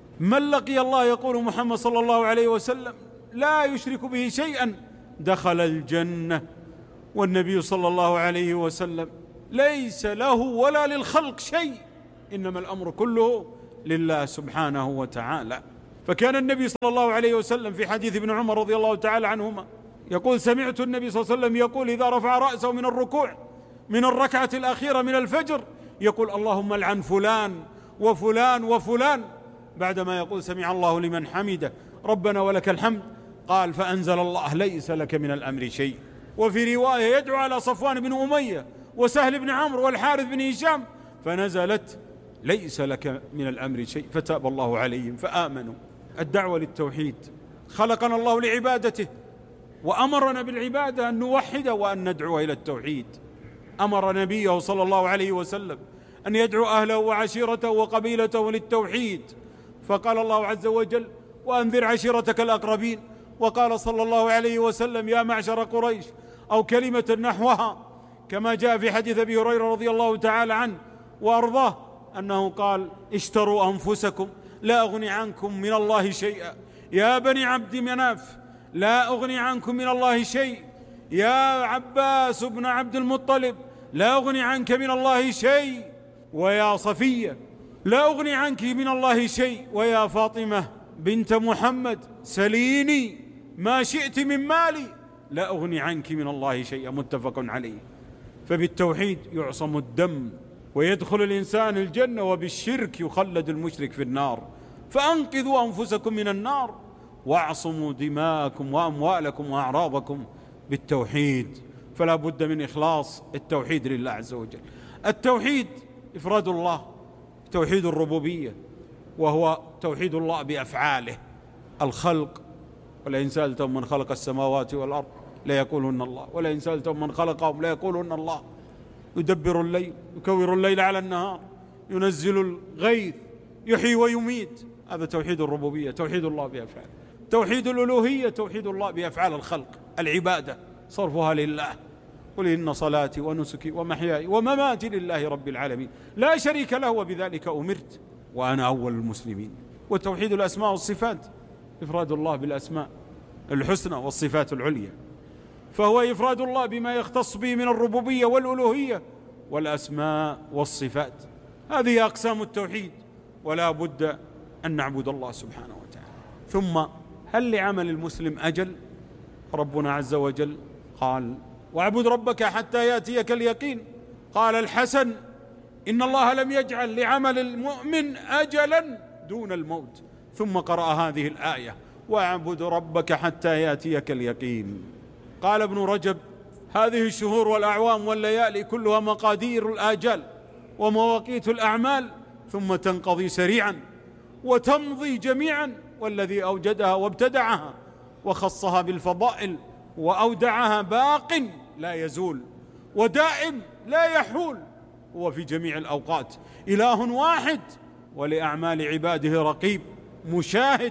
من لقي الله، يقول محمد صلى الله عليه وسلم، لا يشرك به شيئا دخل الجنة. والنبي صلى الله عليه وسلم ليس له ولا للخلق شيء، إنما الأمر كله لله سبحانه وتعالى. فكان النبي صلى الله عليه وسلم في حديث ابن عمر رضي الله تعالى عنهما يقول: سمعت النبي صلى الله عليه وسلم يقول إذا رفع رأسه من الركوع من الركعة الأخيرة من الفجر يقول: اللهم العن فلان وفلان وفلان، بعدما يقول: سمع الله لمن حمده ربنا ولك الحمد، قال: فأنزل الله: ليس لك من الأمر شيء. وفي رواية يدعو على صفوان بن أمية وسهل بن عمرو والحارث بن هشام، فنزلت: ليس لك من الأمر شيء، فتاب الله عليهم فآمنوا. الدعوة للتوحيد، خلقنا الله لعبادته وأمرنا بالعبادة أن نوحد وأن ندعو إلى التوحيد. أمر نبيه صلى الله عليه وسلم أن يدعو أهله وعشيرته وقبيلته للتوحيد، فقال الله عز وجل: وأنذر عشيرتك الأقربين. وقال صلى الله عليه وسلم: يا معشر قريش، أو كلمة نحوها، كما جاء في حديث أبي هريرة رضي الله تعالى عنه وأرضاه أنه قال: اشتروا أنفسكم لا أغني عنكم من الله شيئا، يا بني عبد مناف لا أغني عنكم من الله شيء، يا عباس بن عبد المطلب لا أغني عنك من الله شيء، ويا صفية لا أغني عنك من الله شيء، ويا فاطمة بنت محمد سليني ما شئت من مالي لا أغني عنك من الله شيئا. متفق عليه. فبالتوحيد يعصم الدم ويدخل الإنسان الجنة، وبالشرك يخلد المشرك في النار. فأنقذوا أنفسكم من النار واعصموا دماءكم وأموالكم وأعراضكم بالتوحيد. فلا بد من إخلاص التوحيد لله عز وجل. التوحيد إفراد الله، توحيد الربوبية، وهو توحيد الله بأفعاله. الخلق، ولئن سألتم من خلق السماوات والأرض ليقولون الله، ولئن سألتم من خلقهم ليقولون الله. يدبر الليل، يكور الليل على النهار، ينزل الغيث، يحيي ويميت. هذا توحيد الربوبية، توحيد الله بأفعاله. توحيد الألوهية، توحيد الله بأفعال الخلق، العبادة صرفها لله. قل إن صلاتي ونسكي ومحياي ومماتي لله رب العالمين لا شريك له وبذلك أمرت وأنا أول المسلمين. وتوحيد الأسماء والصفات، إفراد الله بالأسماء الحسنى والصفات العليا، فهو إفراد الله بما يختص به من الربوبية والألوهية والأسماء والصفات. هذه أقسام التوحيد، ولا بد أن نعبد الله سبحانه وتعالى. ثم هل لعمل المسلم أجل؟ ربنا عز وجل قال: واعبد ربك حتى يأتيك اليقين. قال الحسن: إن الله لم يجعل لعمل المؤمن أجلا دون الموت. ثم قرأ هذه الآية: واعبد ربك حتى يأتيك اليقين. قال ابن رجب: هذه الشهور والأعوام والليالي كلها مقادير الآجال ومواقيت الأعمال، ثم تنقضي سريعا وتمضي جميعا، والذي أوجدها وابتدعها وخصها بالفضائل وأودعها باق لا يزول ودائم لا يحول، هو في جميع الأوقات إله واحد، ولأعمال عباده رقيب مشاهد.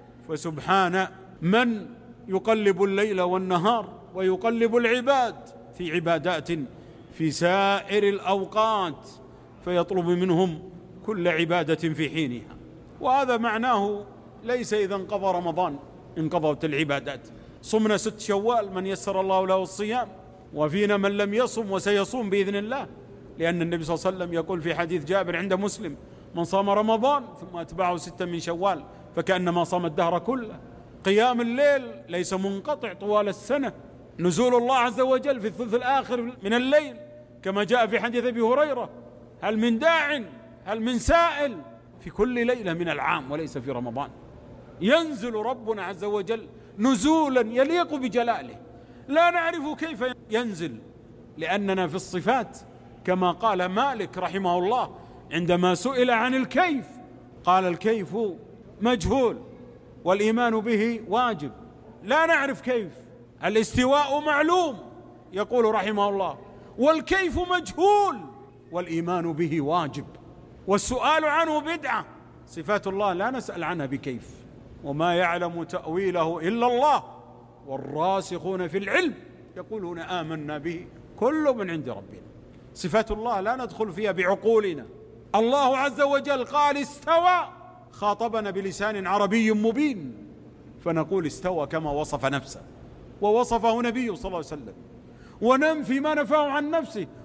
فسبحان من يقلب الليل والنهار ويقلب العباد في عبادات في سائر الأوقات، فيطلب منهم كل عبادة في حينها. وهذا معناه ليس إذا انقضى رمضان انقضت العبادات. صمنا ست شوال من يسر الله له الصيام، وفينا من لم يصم وسيصوم بإذن الله، لأن النبي صلى الله عليه وسلم يقول في حديث جابر عند مسلم: من صام رمضان ثم أتبعه ستا من شوال فكأنما صام الدهر كله. قيام الليل ليس منقطع طوال السنة، نزول الله عز وجل في الثلث الآخر من الليل، كما جاء في حديث أبي هريرة: هل من داع هل من سائل، في كل ليلة من العام وليس في رمضان. ينزل ربنا عز وجل نزولا يليق بجلاله، لا نعرف كيف ينزل، لأننا في الصفات كما قال مالك رحمه الله عندما سئل عن الكيف قال: الكيف مجهول والإيمان به واجب. لا نعرف كيف. الاستواء معلوم يقول رحمه الله، والكيف مجهول والإيمان به واجب، والسؤال عنه بدعة. صفات الله لا نسأل عنها بكيف، وما يعلم تأويله إلا الله، والراسخون في العلم يقولون آمنا به كل من عند ربنا. صفات الله لا ندخل فيها بعقولنا. الله عز وجل قال استوى، خاطبنا بلسان عربي مبين، فنقول استوى كما وصف نفسه ووصفه نبيه صلى الله عليه وسلم، وننفي ما نفاه عن نفسه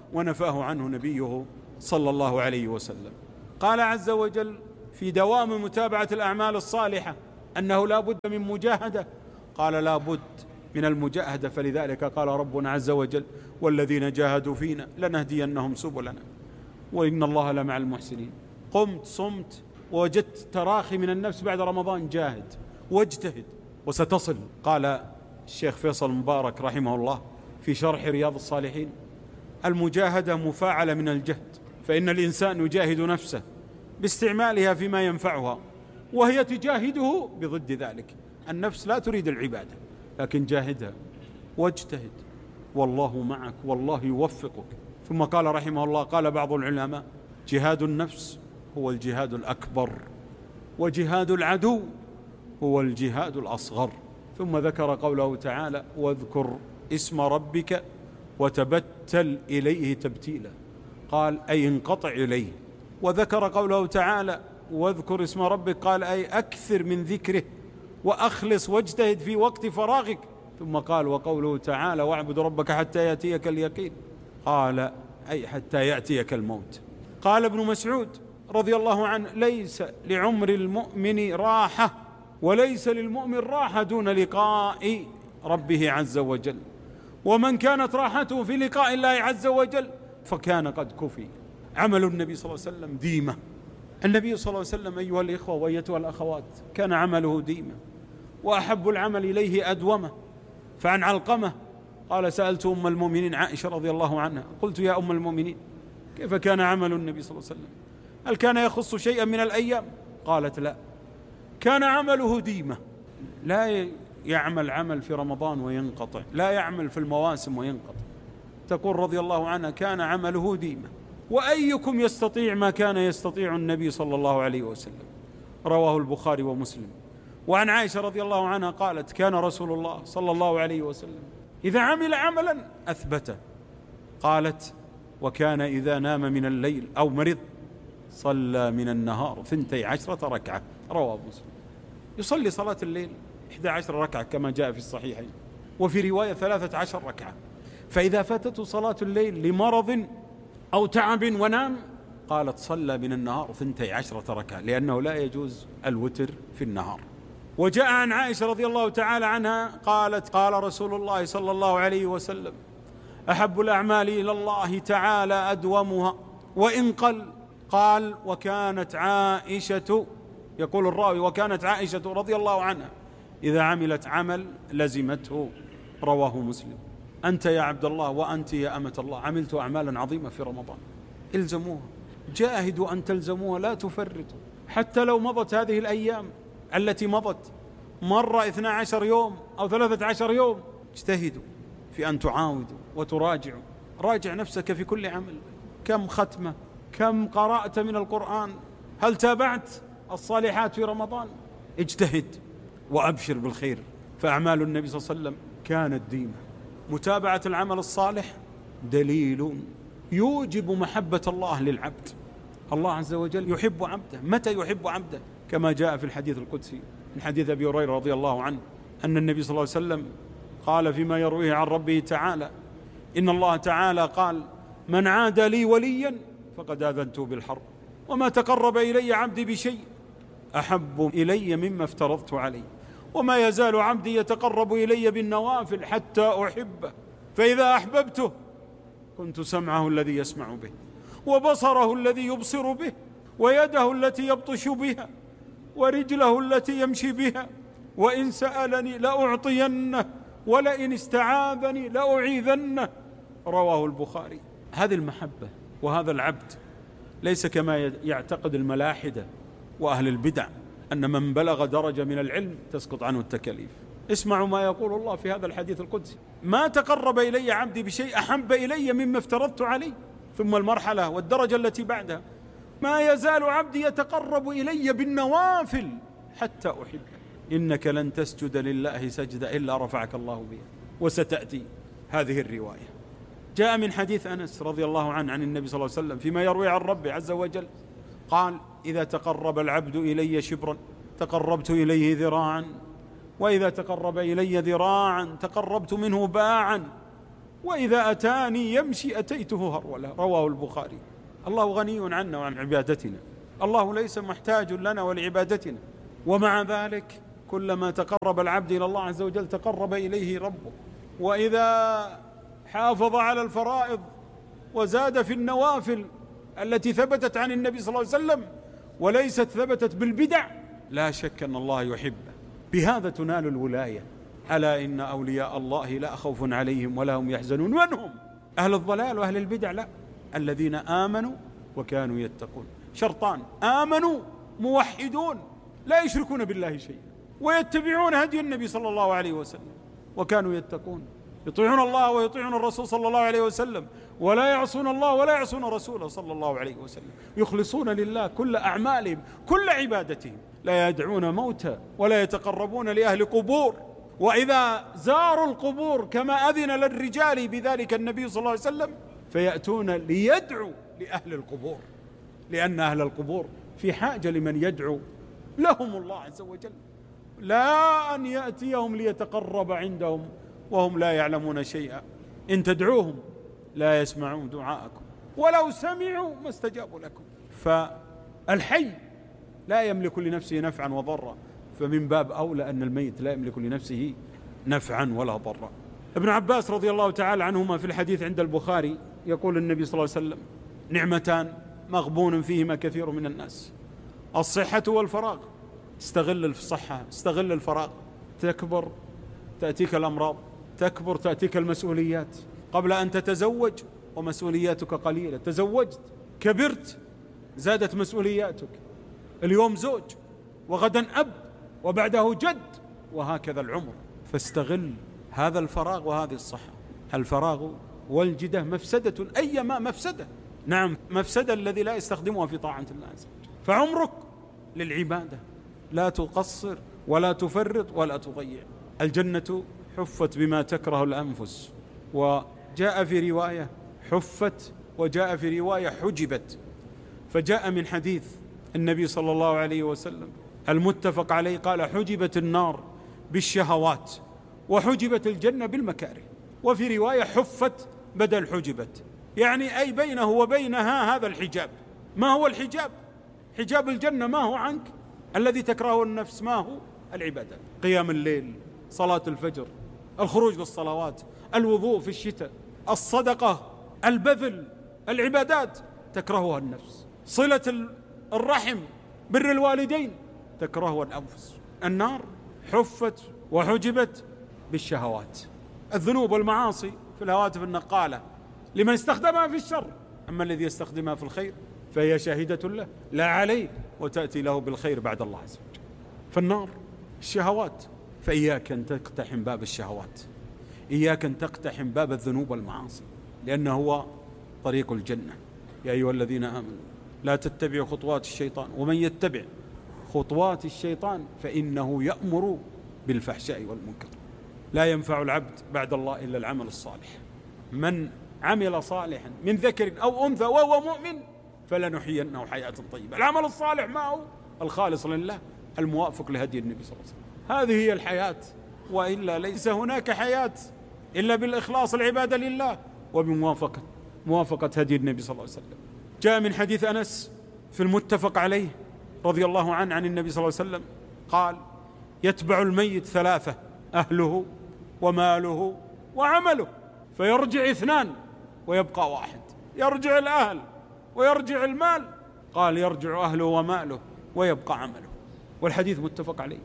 ونفاه عنه نبيه صلى الله عليه وسلم. قال عز وجل في دوام متابعة الأعمال الصالحة أنه لا بد من مجاهدة، قال لا بد من المجاهدة، فلذلك قال ربنا عز وجل والذين جاهدوا فينا لنهدينهم سبلنا وإن الله لمع المحسنين. قمت صمت ووجدت تراخي من النفس بعد رمضان، جاهد واجتهد وستصل. قال الشيخ فيصل مبارك رحمه الله في شرح رياض الصالحين المجاهدة مفاعلة من الجهد، فإن الإنسان يجاهد نفسه باستعمالها فيما ينفعها، وهي تجاهده بضد ذلك. النفس لا تريد العبادة، لكن جاهدها واجتهد والله معك والله يوفقك. ثم قال رحمه الله قال بعض العلماء جهاد النفس هو الجهاد الأكبر، وجهاد العدو هو الجهاد الأصغر. ثم ذكر قوله تعالى واذكر اسم ربك وتبتل إليه تبتيلا، قال أي انقطع إليه. وذكر قوله تعالى واذكر اسم ربك، قال أي أكثر من ذكره وأخلص واجتهد في وقت فراغك. ثم قال وقوله تعالى واعبد ربك حتى يأتيك اليقين، قال أي حتى يأتيك الموت. قال ابن مسعود رضي الله عنه ليس لعمر المؤمن راحة وليس للمؤمن راحة دون لقاء ربه عز وجل، ومن كانت راحته في لقاء الله عز وجل فكان قد كفي. عمل النبي صلى الله عليه وسلم ديمة. النبي صلى الله عليه وسلم أيها الإخوة وأيتها الأخوات كان عمله ديمة، وأحب العمل إليه أدومه. فعن علقمة قال سألت أم المؤمنين عائشة رضي الله عنها قلت يا أم المؤمنين كيف كان عمل النبي صلى الله عليه وسلم؟ هل كان يخص شيئا من الأيام؟ قالت لا، كان عمله ديمة، لا يعمل عمل في رمضان وينقطع، لا يعمل في المواسم وينقطع. تقول رضي الله عنها كان عمله ديمة. وأيكم يستطيع ما كان يستطيع النبي صلى الله عليه وسلم؟ رواه البخاري ومسلم. وعن عائشة رضي الله عنها قالت كان رسول الله صلى الله عليه وسلم إذا عمل عملا أثبته، قالت وكان إذا نام من الليل أو مرض صلى من النهار ثنتي عشرة ركعة، رواه مسلم. يصلي صلاة الليل إحدى عشر ركعة كما جاء في الصحيحين، وفي رواية ثلاثة عشر ركعة. فإذا فاتته صلاة الليل لمرض أو تعب ونام قالت صلى من النهار ثنتي عشرة ركعة، لأنه لا يجوز الوتر في النهار. وجاء عن عائشة رضي الله تعالى عنها قالت قال رسول الله صلى الله عليه وسلم أحب الأعمال إلى الله تعالى أدومها وإن قل. قال وكانت عائشة، يقول الراوي وكانت عائشة رضي الله عنها إذا عملت عمل لزمته، رواه مسلم. أنت يا عبد الله وأنت يا أمة الله عملت أعمالا عظيمة في رمضان، الزموها، جاهدوا أن تلزموها، لا تفرطوا. حتى لو مضت هذه الأيام التي مضت مرة اثنا عشر يوم أو ثلاثة عشر يوم، اجتهدوا في أن تعاودوا وتراجعوا. راجع نفسك في كل عمل، كم ختمة، كم قرأت من القرآن، هل تابعت الصالحات في رمضان؟ اجتهد وأبشر بالخير. فأعمال النبي صلى الله عليه وسلم كانت ديمة. متابعة العمل الصالح دليل يوجب محبة الله للعبد. الله عز وجل يحب عبده. متى يحب عبده؟ كما جاء في الحديث القدسي من حديث أبي هريرة رضي الله عنه أن النبي صلى الله عليه وسلم قال فيما يرويه عن ربه تعالى إن الله تعالى قال من عاد لي وليا فقد آذنته بالحرب وما تقرب إلي عبدي بشيء أحب إلي مما افترضت عليه وما يزال عبدي يتقرب إلي بالنوافل حتى أحبه فإذا أحببته كنت سمعه الذي يسمع به وبصره الذي يبصر به ويده التي يبطش بها ورجله التي يمشي بها وإن سألني لأعطينه ولئن استعاذني لأعيذنه. رواه البخاري. هذه المحبة وهذا العبد ليس كما يعتقد الملاحدة وأهل البدع أن من بلغ درجة من العلم تسقط عنه التكاليف. اسمعوا ما يقول الله في هذا الحديث القدسي ما تقرب إلي عبدي بشيء أحب إلي مما افترضت عليه. ثم المرحلة والدرجة التي بعدها ما يزال عبدي يتقرب إلي بالنوافل حتى أحبه. إنك لن تسجد لله سجدة إلا رفعك الله بها. وستأتي هذه الرواية. جاء من حديث أنس رضي الله عنه عن النبي صلى الله عليه وسلم فيما يروي عن ربه عز وجل قال إذا تقرب العبد إلي شبرا تقربت إليه ذراعا وإذا تقرب إلي ذراعا تقربت منه باعا وإذا أتاني يمشي أتيته هرولة، رواه البخاري. الله غني عنا وعن عبادتنا، الله ليس محتاج لنا ولعبادتنا، ومع ذلك كلما تقرب العبد إلى الله عز وجل تقرب إليه ربه. وإذا حافظ على الفرائض وزاد في النوافل التي ثبتت عن النبي صلى الله عليه وسلم وليست ثبتت بالبدع، لا شك أن الله يحبه. بهذا تنال الولاية. ألا إن أولياء الله لا خوف عليهم ولا هم يحزنون. من هم؟ أهل الضلال وأهل البدع؟ لا، الذين آمنوا وكانوا يتقون. شرطان: آمنوا موحدون لا يشركون بالله شيئا، ويتبعون هدي النبي صلى الله عليه وسلم، وكانوا يتقون، يطيعون الله ويطيعون الرسول صلى الله عليه وسلم، ولا يعصون الله ولا يعصون رسوله صلى الله عليه وسلم، يخلصون لله كل أعمالهم كل عبادتهم، لا يدعون موتى ولا يتقربون لأهل قبور. وإذا زاروا القبور كما أذن للرجال بذلك النبي صلى الله عليه وسلم فيأتون ليدعوا لأهل القبور، لأن أهل القبور في حاجة لمن يدعو لهم الله عز وجل، لا أن يأتيهم ليتقرب عندهم وهم لا يعلمون شيئا. إن تدعوهم لا يسمعون دعاءكم ولو سمعوا ما استجابوا لكم. فالحي لا يملك لنفسه نفعا وضرا، فمن باب أولى أن الميت لا يملك لنفسه نفعا ولا ضرا. ابن عباس رضي الله تعالى عنهما في الحديث عند البخاري يقول النبي صلى الله عليه وسلم: نعمتان مغبون فيهما كثير من الناس، الصحة والفراغ. استغل الصحة، استغل الفراغ، تكبر تأتيك الأمراض، تكبر تأتيك المسؤوليات. قبل أن تتزوج ومسؤولياتك قليلة، تزوجت كبرت زادت مسؤولياتك، اليوم زوج وغدا أب وبعده جد، وهكذا العمر. فاستغل هذا الفراغ وهذه الصحة. الفراغ والجدة مفسدة، أيما مفسدة، نعم مفسدة الذي لا يستخدمها في طاعة الله عز وجل. فعمرك للعبادة، لا تقصر ولا تفرط ولا تضيع. الجنة حفت بما تكره الأنفس، وجاء في رواية حفت وجاء في رواية حجبت. فجاء من حديث النبي صلى الله عليه وسلم المتفق عليه قال: حجبت النار بالشهوات وحجبت الجنة بالمكاره. وفي رواية حفت بدل حجبت، يعني أي بينه وبينها هذا الحجاب. ما هو الحجاب؟ حجاب الجنة ما هو عنك؟ الذي تكرهه النفس ما هو؟ العبادات، قيام الليل، صلاة الفجر، الخروج للصلوات، الوضوء في الشتاء، الصدقة، البذل، العبادات تكرهها النفس، صلة الرحم، بر الوالدين تكرهها الأنفس. النار حفت وحجبت بالشهوات، الذنوب والمعاصي في الهواتف النقالة لمن استخدمها في الشر، أما الذي يستخدمها في الخير فهي شاهدة له لا عليه، وتأتي له بالخير بعد الله عز وجل. فالنار الشهوات، فإياك أن تقتحم باب الشهوات، إياك أن تقتحم باب الذنوب والمعاصي، لأنه هو طريق الجنة. يا أيها الذين آمنوا لا تتبعوا خطوات الشيطان، ومن يتبع خطوات الشيطان فإنه يأمر بالفحشاء والمنكر. لا ينفع العبد بعد الله إلا العمل الصالح. من عمل صالحا من ذكر أو أنثى وهو مؤمن فلنحيينه حياة طيبة. العمل الصالح ما هو؟ الخالص لله الموافق لهدي النبي صلى الله عليه وسلم. هذه هي الحياة، وإلا ليس هناك حياة إلا بالإخلاص العبادة لله وبموافقة موافقة هدي النبي صلى الله عليه وسلم. جاء من حديث أنس في المتفق عليه رضي الله عنه عن النبي صلى الله عليه وسلم قال: يتبع الميت ثلاثة: أهله وماله وعمله، فيرجع اثنان ويبقى واحد. يرجع الأهل ويرجع المال، قال: يرجع أهله وماله ويبقى عمله. والحديث متفق عليه.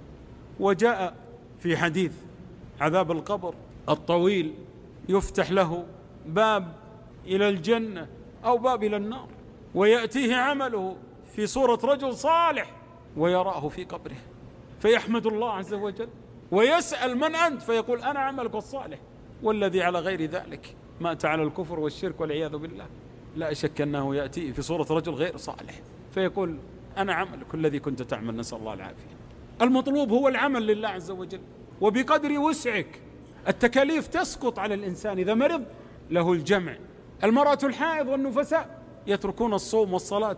وجاء في حديث عذاب القبر الطويل يفتح له باب إلى الجنة أو باب إلى النار، ويأتيه عمله في صورة رجل صالح ويراه في قبره فيحمد الله عز وجل ويسأل: من أنت؟ فيقول: أنا عملك الصالح. والذي على غير ذلك مات على الكفر والشرك والعياذ بالله. لا شك أنه يأتي في صورة رجل غير صالح فيقول: أنا عملك الذي كنت تعمل، نسأل الله العافية. المطلوب هو العمل لله عز وجل، وبقدر وسعك. التكاليف تسقط على الإنسان إذا مرض له الجمع. المرأة الحائض والنفساء يتركون الصوم والصلاة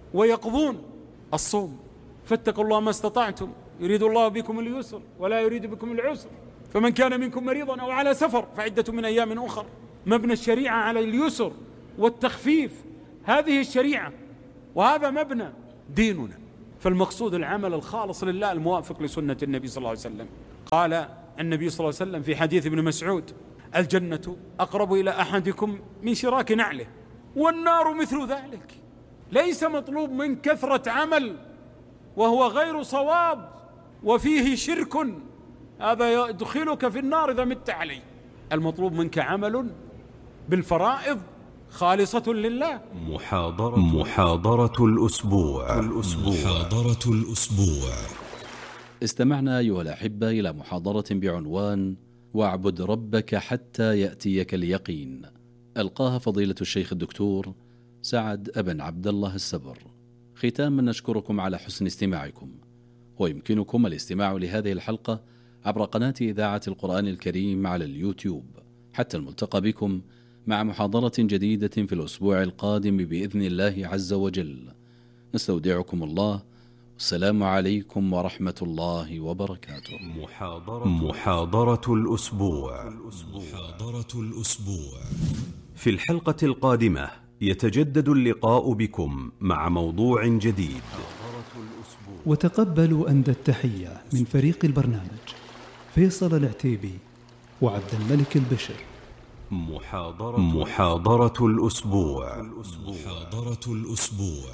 ويقضون الصوم. فاتقوا الله ما استطعتم، يريد الله بكم اليسر ولا يريد بكم العسر، فمن كان منكم مريضا أو على سفر فعدة من أيام أخر. مبنى الشريعة على اليسر والتخفيف، هذه الشريعة وهذا مبنى ديننا. فالمقصود العمل الخالص لله الموافق لسنة النبي صلى الله عليه وسلم. قال النبي صلى الله عليه وسلم في حديث ابن مسعود: الجنة أقرب إلى أحدكم من شراك نعله، والنار مثل ذلك. ليس مطلوب من كثرة عمل وهو غير صواب وفيه شرك، هذا يدخلك في النار إذا مت عليه. المطلوب منك عمل بالفرائض خالصة لله. محاضرة محاضرة الأسبوع الأسبوع محاضرة الأسبوع. استمعنا أيها الأحبة إلى محاضرة بعنوان واعبد ربك حتى يأتيك اليقين، ألقاها فضيلة الشيخ الدكتور سعد ابن عبد الله السبر. ختاما نشكركم على حسن استماعكم، ويمكنكم الاستماع لهذه الحلقة عبر قناة إذاعة القرآن الكريم على اليوتيوب. حتى الملتقى بكم مع محاضرة جديدة في الأسبوع القادم بإذن الله عز وجل. نستودعكم الله، والسلام عليكم ورحمة الله وبركاته. محاضرة محاضرة الأسبوع محاضرة الأسبوع. في الحلقة القادمة يتجدد اللقاء بكم مع موضوع جديد. وتقبلوا أندى التحية من فريق البرنامج فيصل العتيبي وعبد الملك البشر. محاضرة محاضرة الأسبوع محاضرة الأسبوع.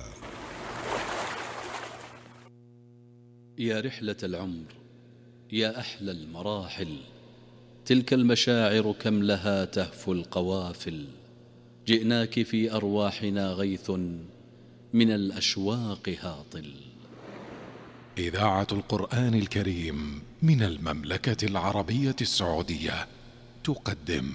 يا رحلة العمر، يا أحلى المراحل، تلك المشاعر كم لها تهفو القوافل. جئناك في أرواحنا غيث من الأشواق هاطل. إذاعة القرآن الكريم من المملكة العربية السعودية تقدم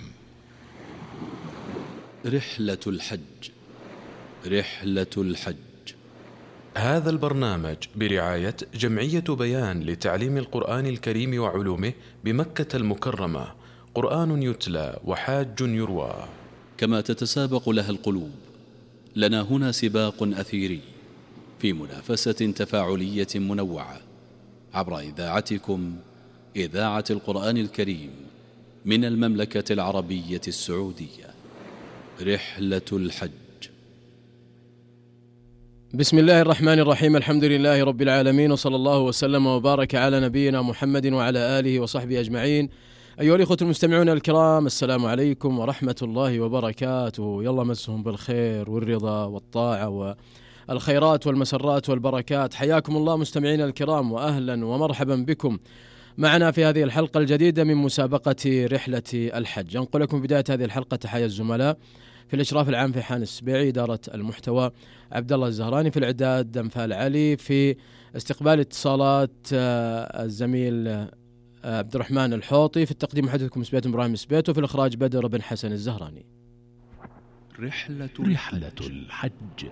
رحلة الحج. رحلة الحج. هذا البرنامج برعاية جمعية بيان لتعليم القرآن الكريم وعلومه بمكة المكرمة. قرآن يتلى وحاج يروى. كما تتسابق لها القلوب، لنا هنا سباق أثيري في منافسة تفاعلية منوعة عبر إذاعتكم إذاعة القرآن الكريم من المملكة العربية السعودية. رحلة الحج. بسم الله الرحمن الرحيم. الحمد لله رب العالمين، وصلى الله وسلم وبارك على نبينا محمد وعلى آله وصحبه أجمعين. أيها الإخوة المستمعون الكرام، السلام عليكم ورحمة الله وبركاته. يلا مسهم بالخير والرضا والطاعة والخيرات والمسرات والبركات. حياكم الله مستمعينا الكرام، وأهلا ومرحبا بكم معنا في هذه الحلقة الجديدة من مسابقة رحلة الحج. أنقل لكم بداية هذه الحلقة تحية الزملاء في الإشراف العام في حان السبيعي، إدارة المحتوى عبد الله الزهراني، في الإعداد أنفال علي، في استقبال اتصالات الزميل عبد الرحمن الحوطي، في التقديم محدثكم سبيت إبراهيم سبيت، وفي الإخراج بدر بن حسن الزهراني. رحلة رحلة الحج.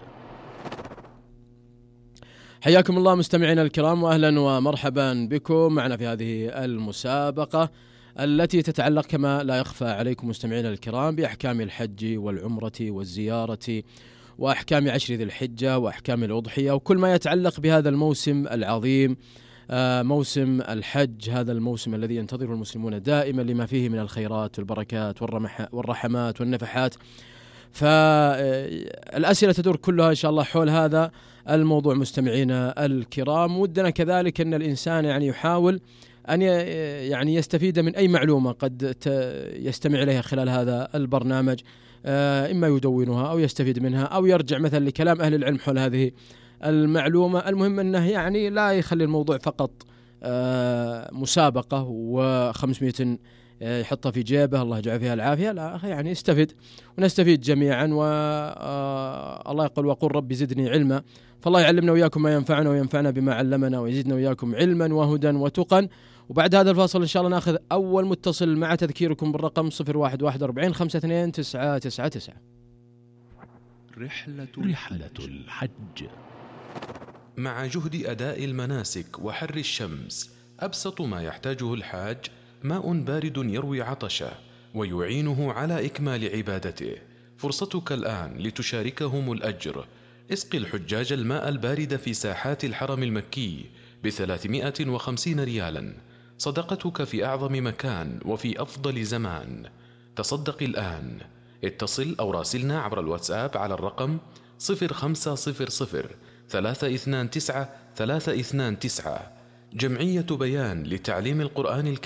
حياكم الله مستمعينا الكرام، وأهلا ومرحبا بكم معنا في هذه المسابقة التي تتعلق كما لا يخفى عليكم مستمعينا الكرام بأحكام الحج والعمرة والزيارة وأحكام عشر ذي الحجة وأحكام الأضحية وكل ما يتعلق بهذا الموسم العظيم، موسم الحج، هذا الموسم الذي ينتظره المسلمون دائما لما فيه من الخيرات والبركات والرحمات والنفحات. فالأسئلة تدور كلها إن شاء الله حول هذا الموضوع مستمعينا الكرام. ودنا كذلك أن الإنسان يعني يحاول أن يعني يستفيد من أي معلومة قد يستمع إليها خلال هذا البرنامج، إما يدونها أو يستفيد منها أو يرجع مثلا لكلام أهل العلم حول هذه المعلومة. المهم أنه يعني لا يخلي الموضوع فقط مسابقة وخمسمائة يحطها في جيبه الله يجعل فيها العافية، لا يعني يستفيد ونستفيد جميعا. والله يقول وقل ربي زدني علما، فالله يعلمنا وإياكم ما ينفعنا وينفعنا بما علمنا ويزيدنا وإياكم علما وهدى وتقا. وبعد هذا الفاصل إن شاء الله نأخذ أول متصل مع تذكيركم بالرقم صفر واحد واحد أربعين خمسة اثنين تسعة تسعة تسعة. رحلة رحلة الحج. مع جهد أداء المناسك وحر الشمس، أبسط ما يحتاجه الحاج ماء بارد يروي عطشه ويعينه على إكمال عبادته. فرصتك الآن لتشاركهم الأجر. اسقي الحجاج الماء البارد في ساحات الحرم المكي بثلاثمائة وخمسين ريالا، صدقتك في أعظم مكان وفي أفضل زمان. تصدق الآن. اتصل أو راسلنا عبر الواتساب على الرقم صفر خمسة صفر صفر ثلاثة اثنان تسعة ثلاثة اثنان تسعة. جمعية بيان لتعليم القرآن الكريم.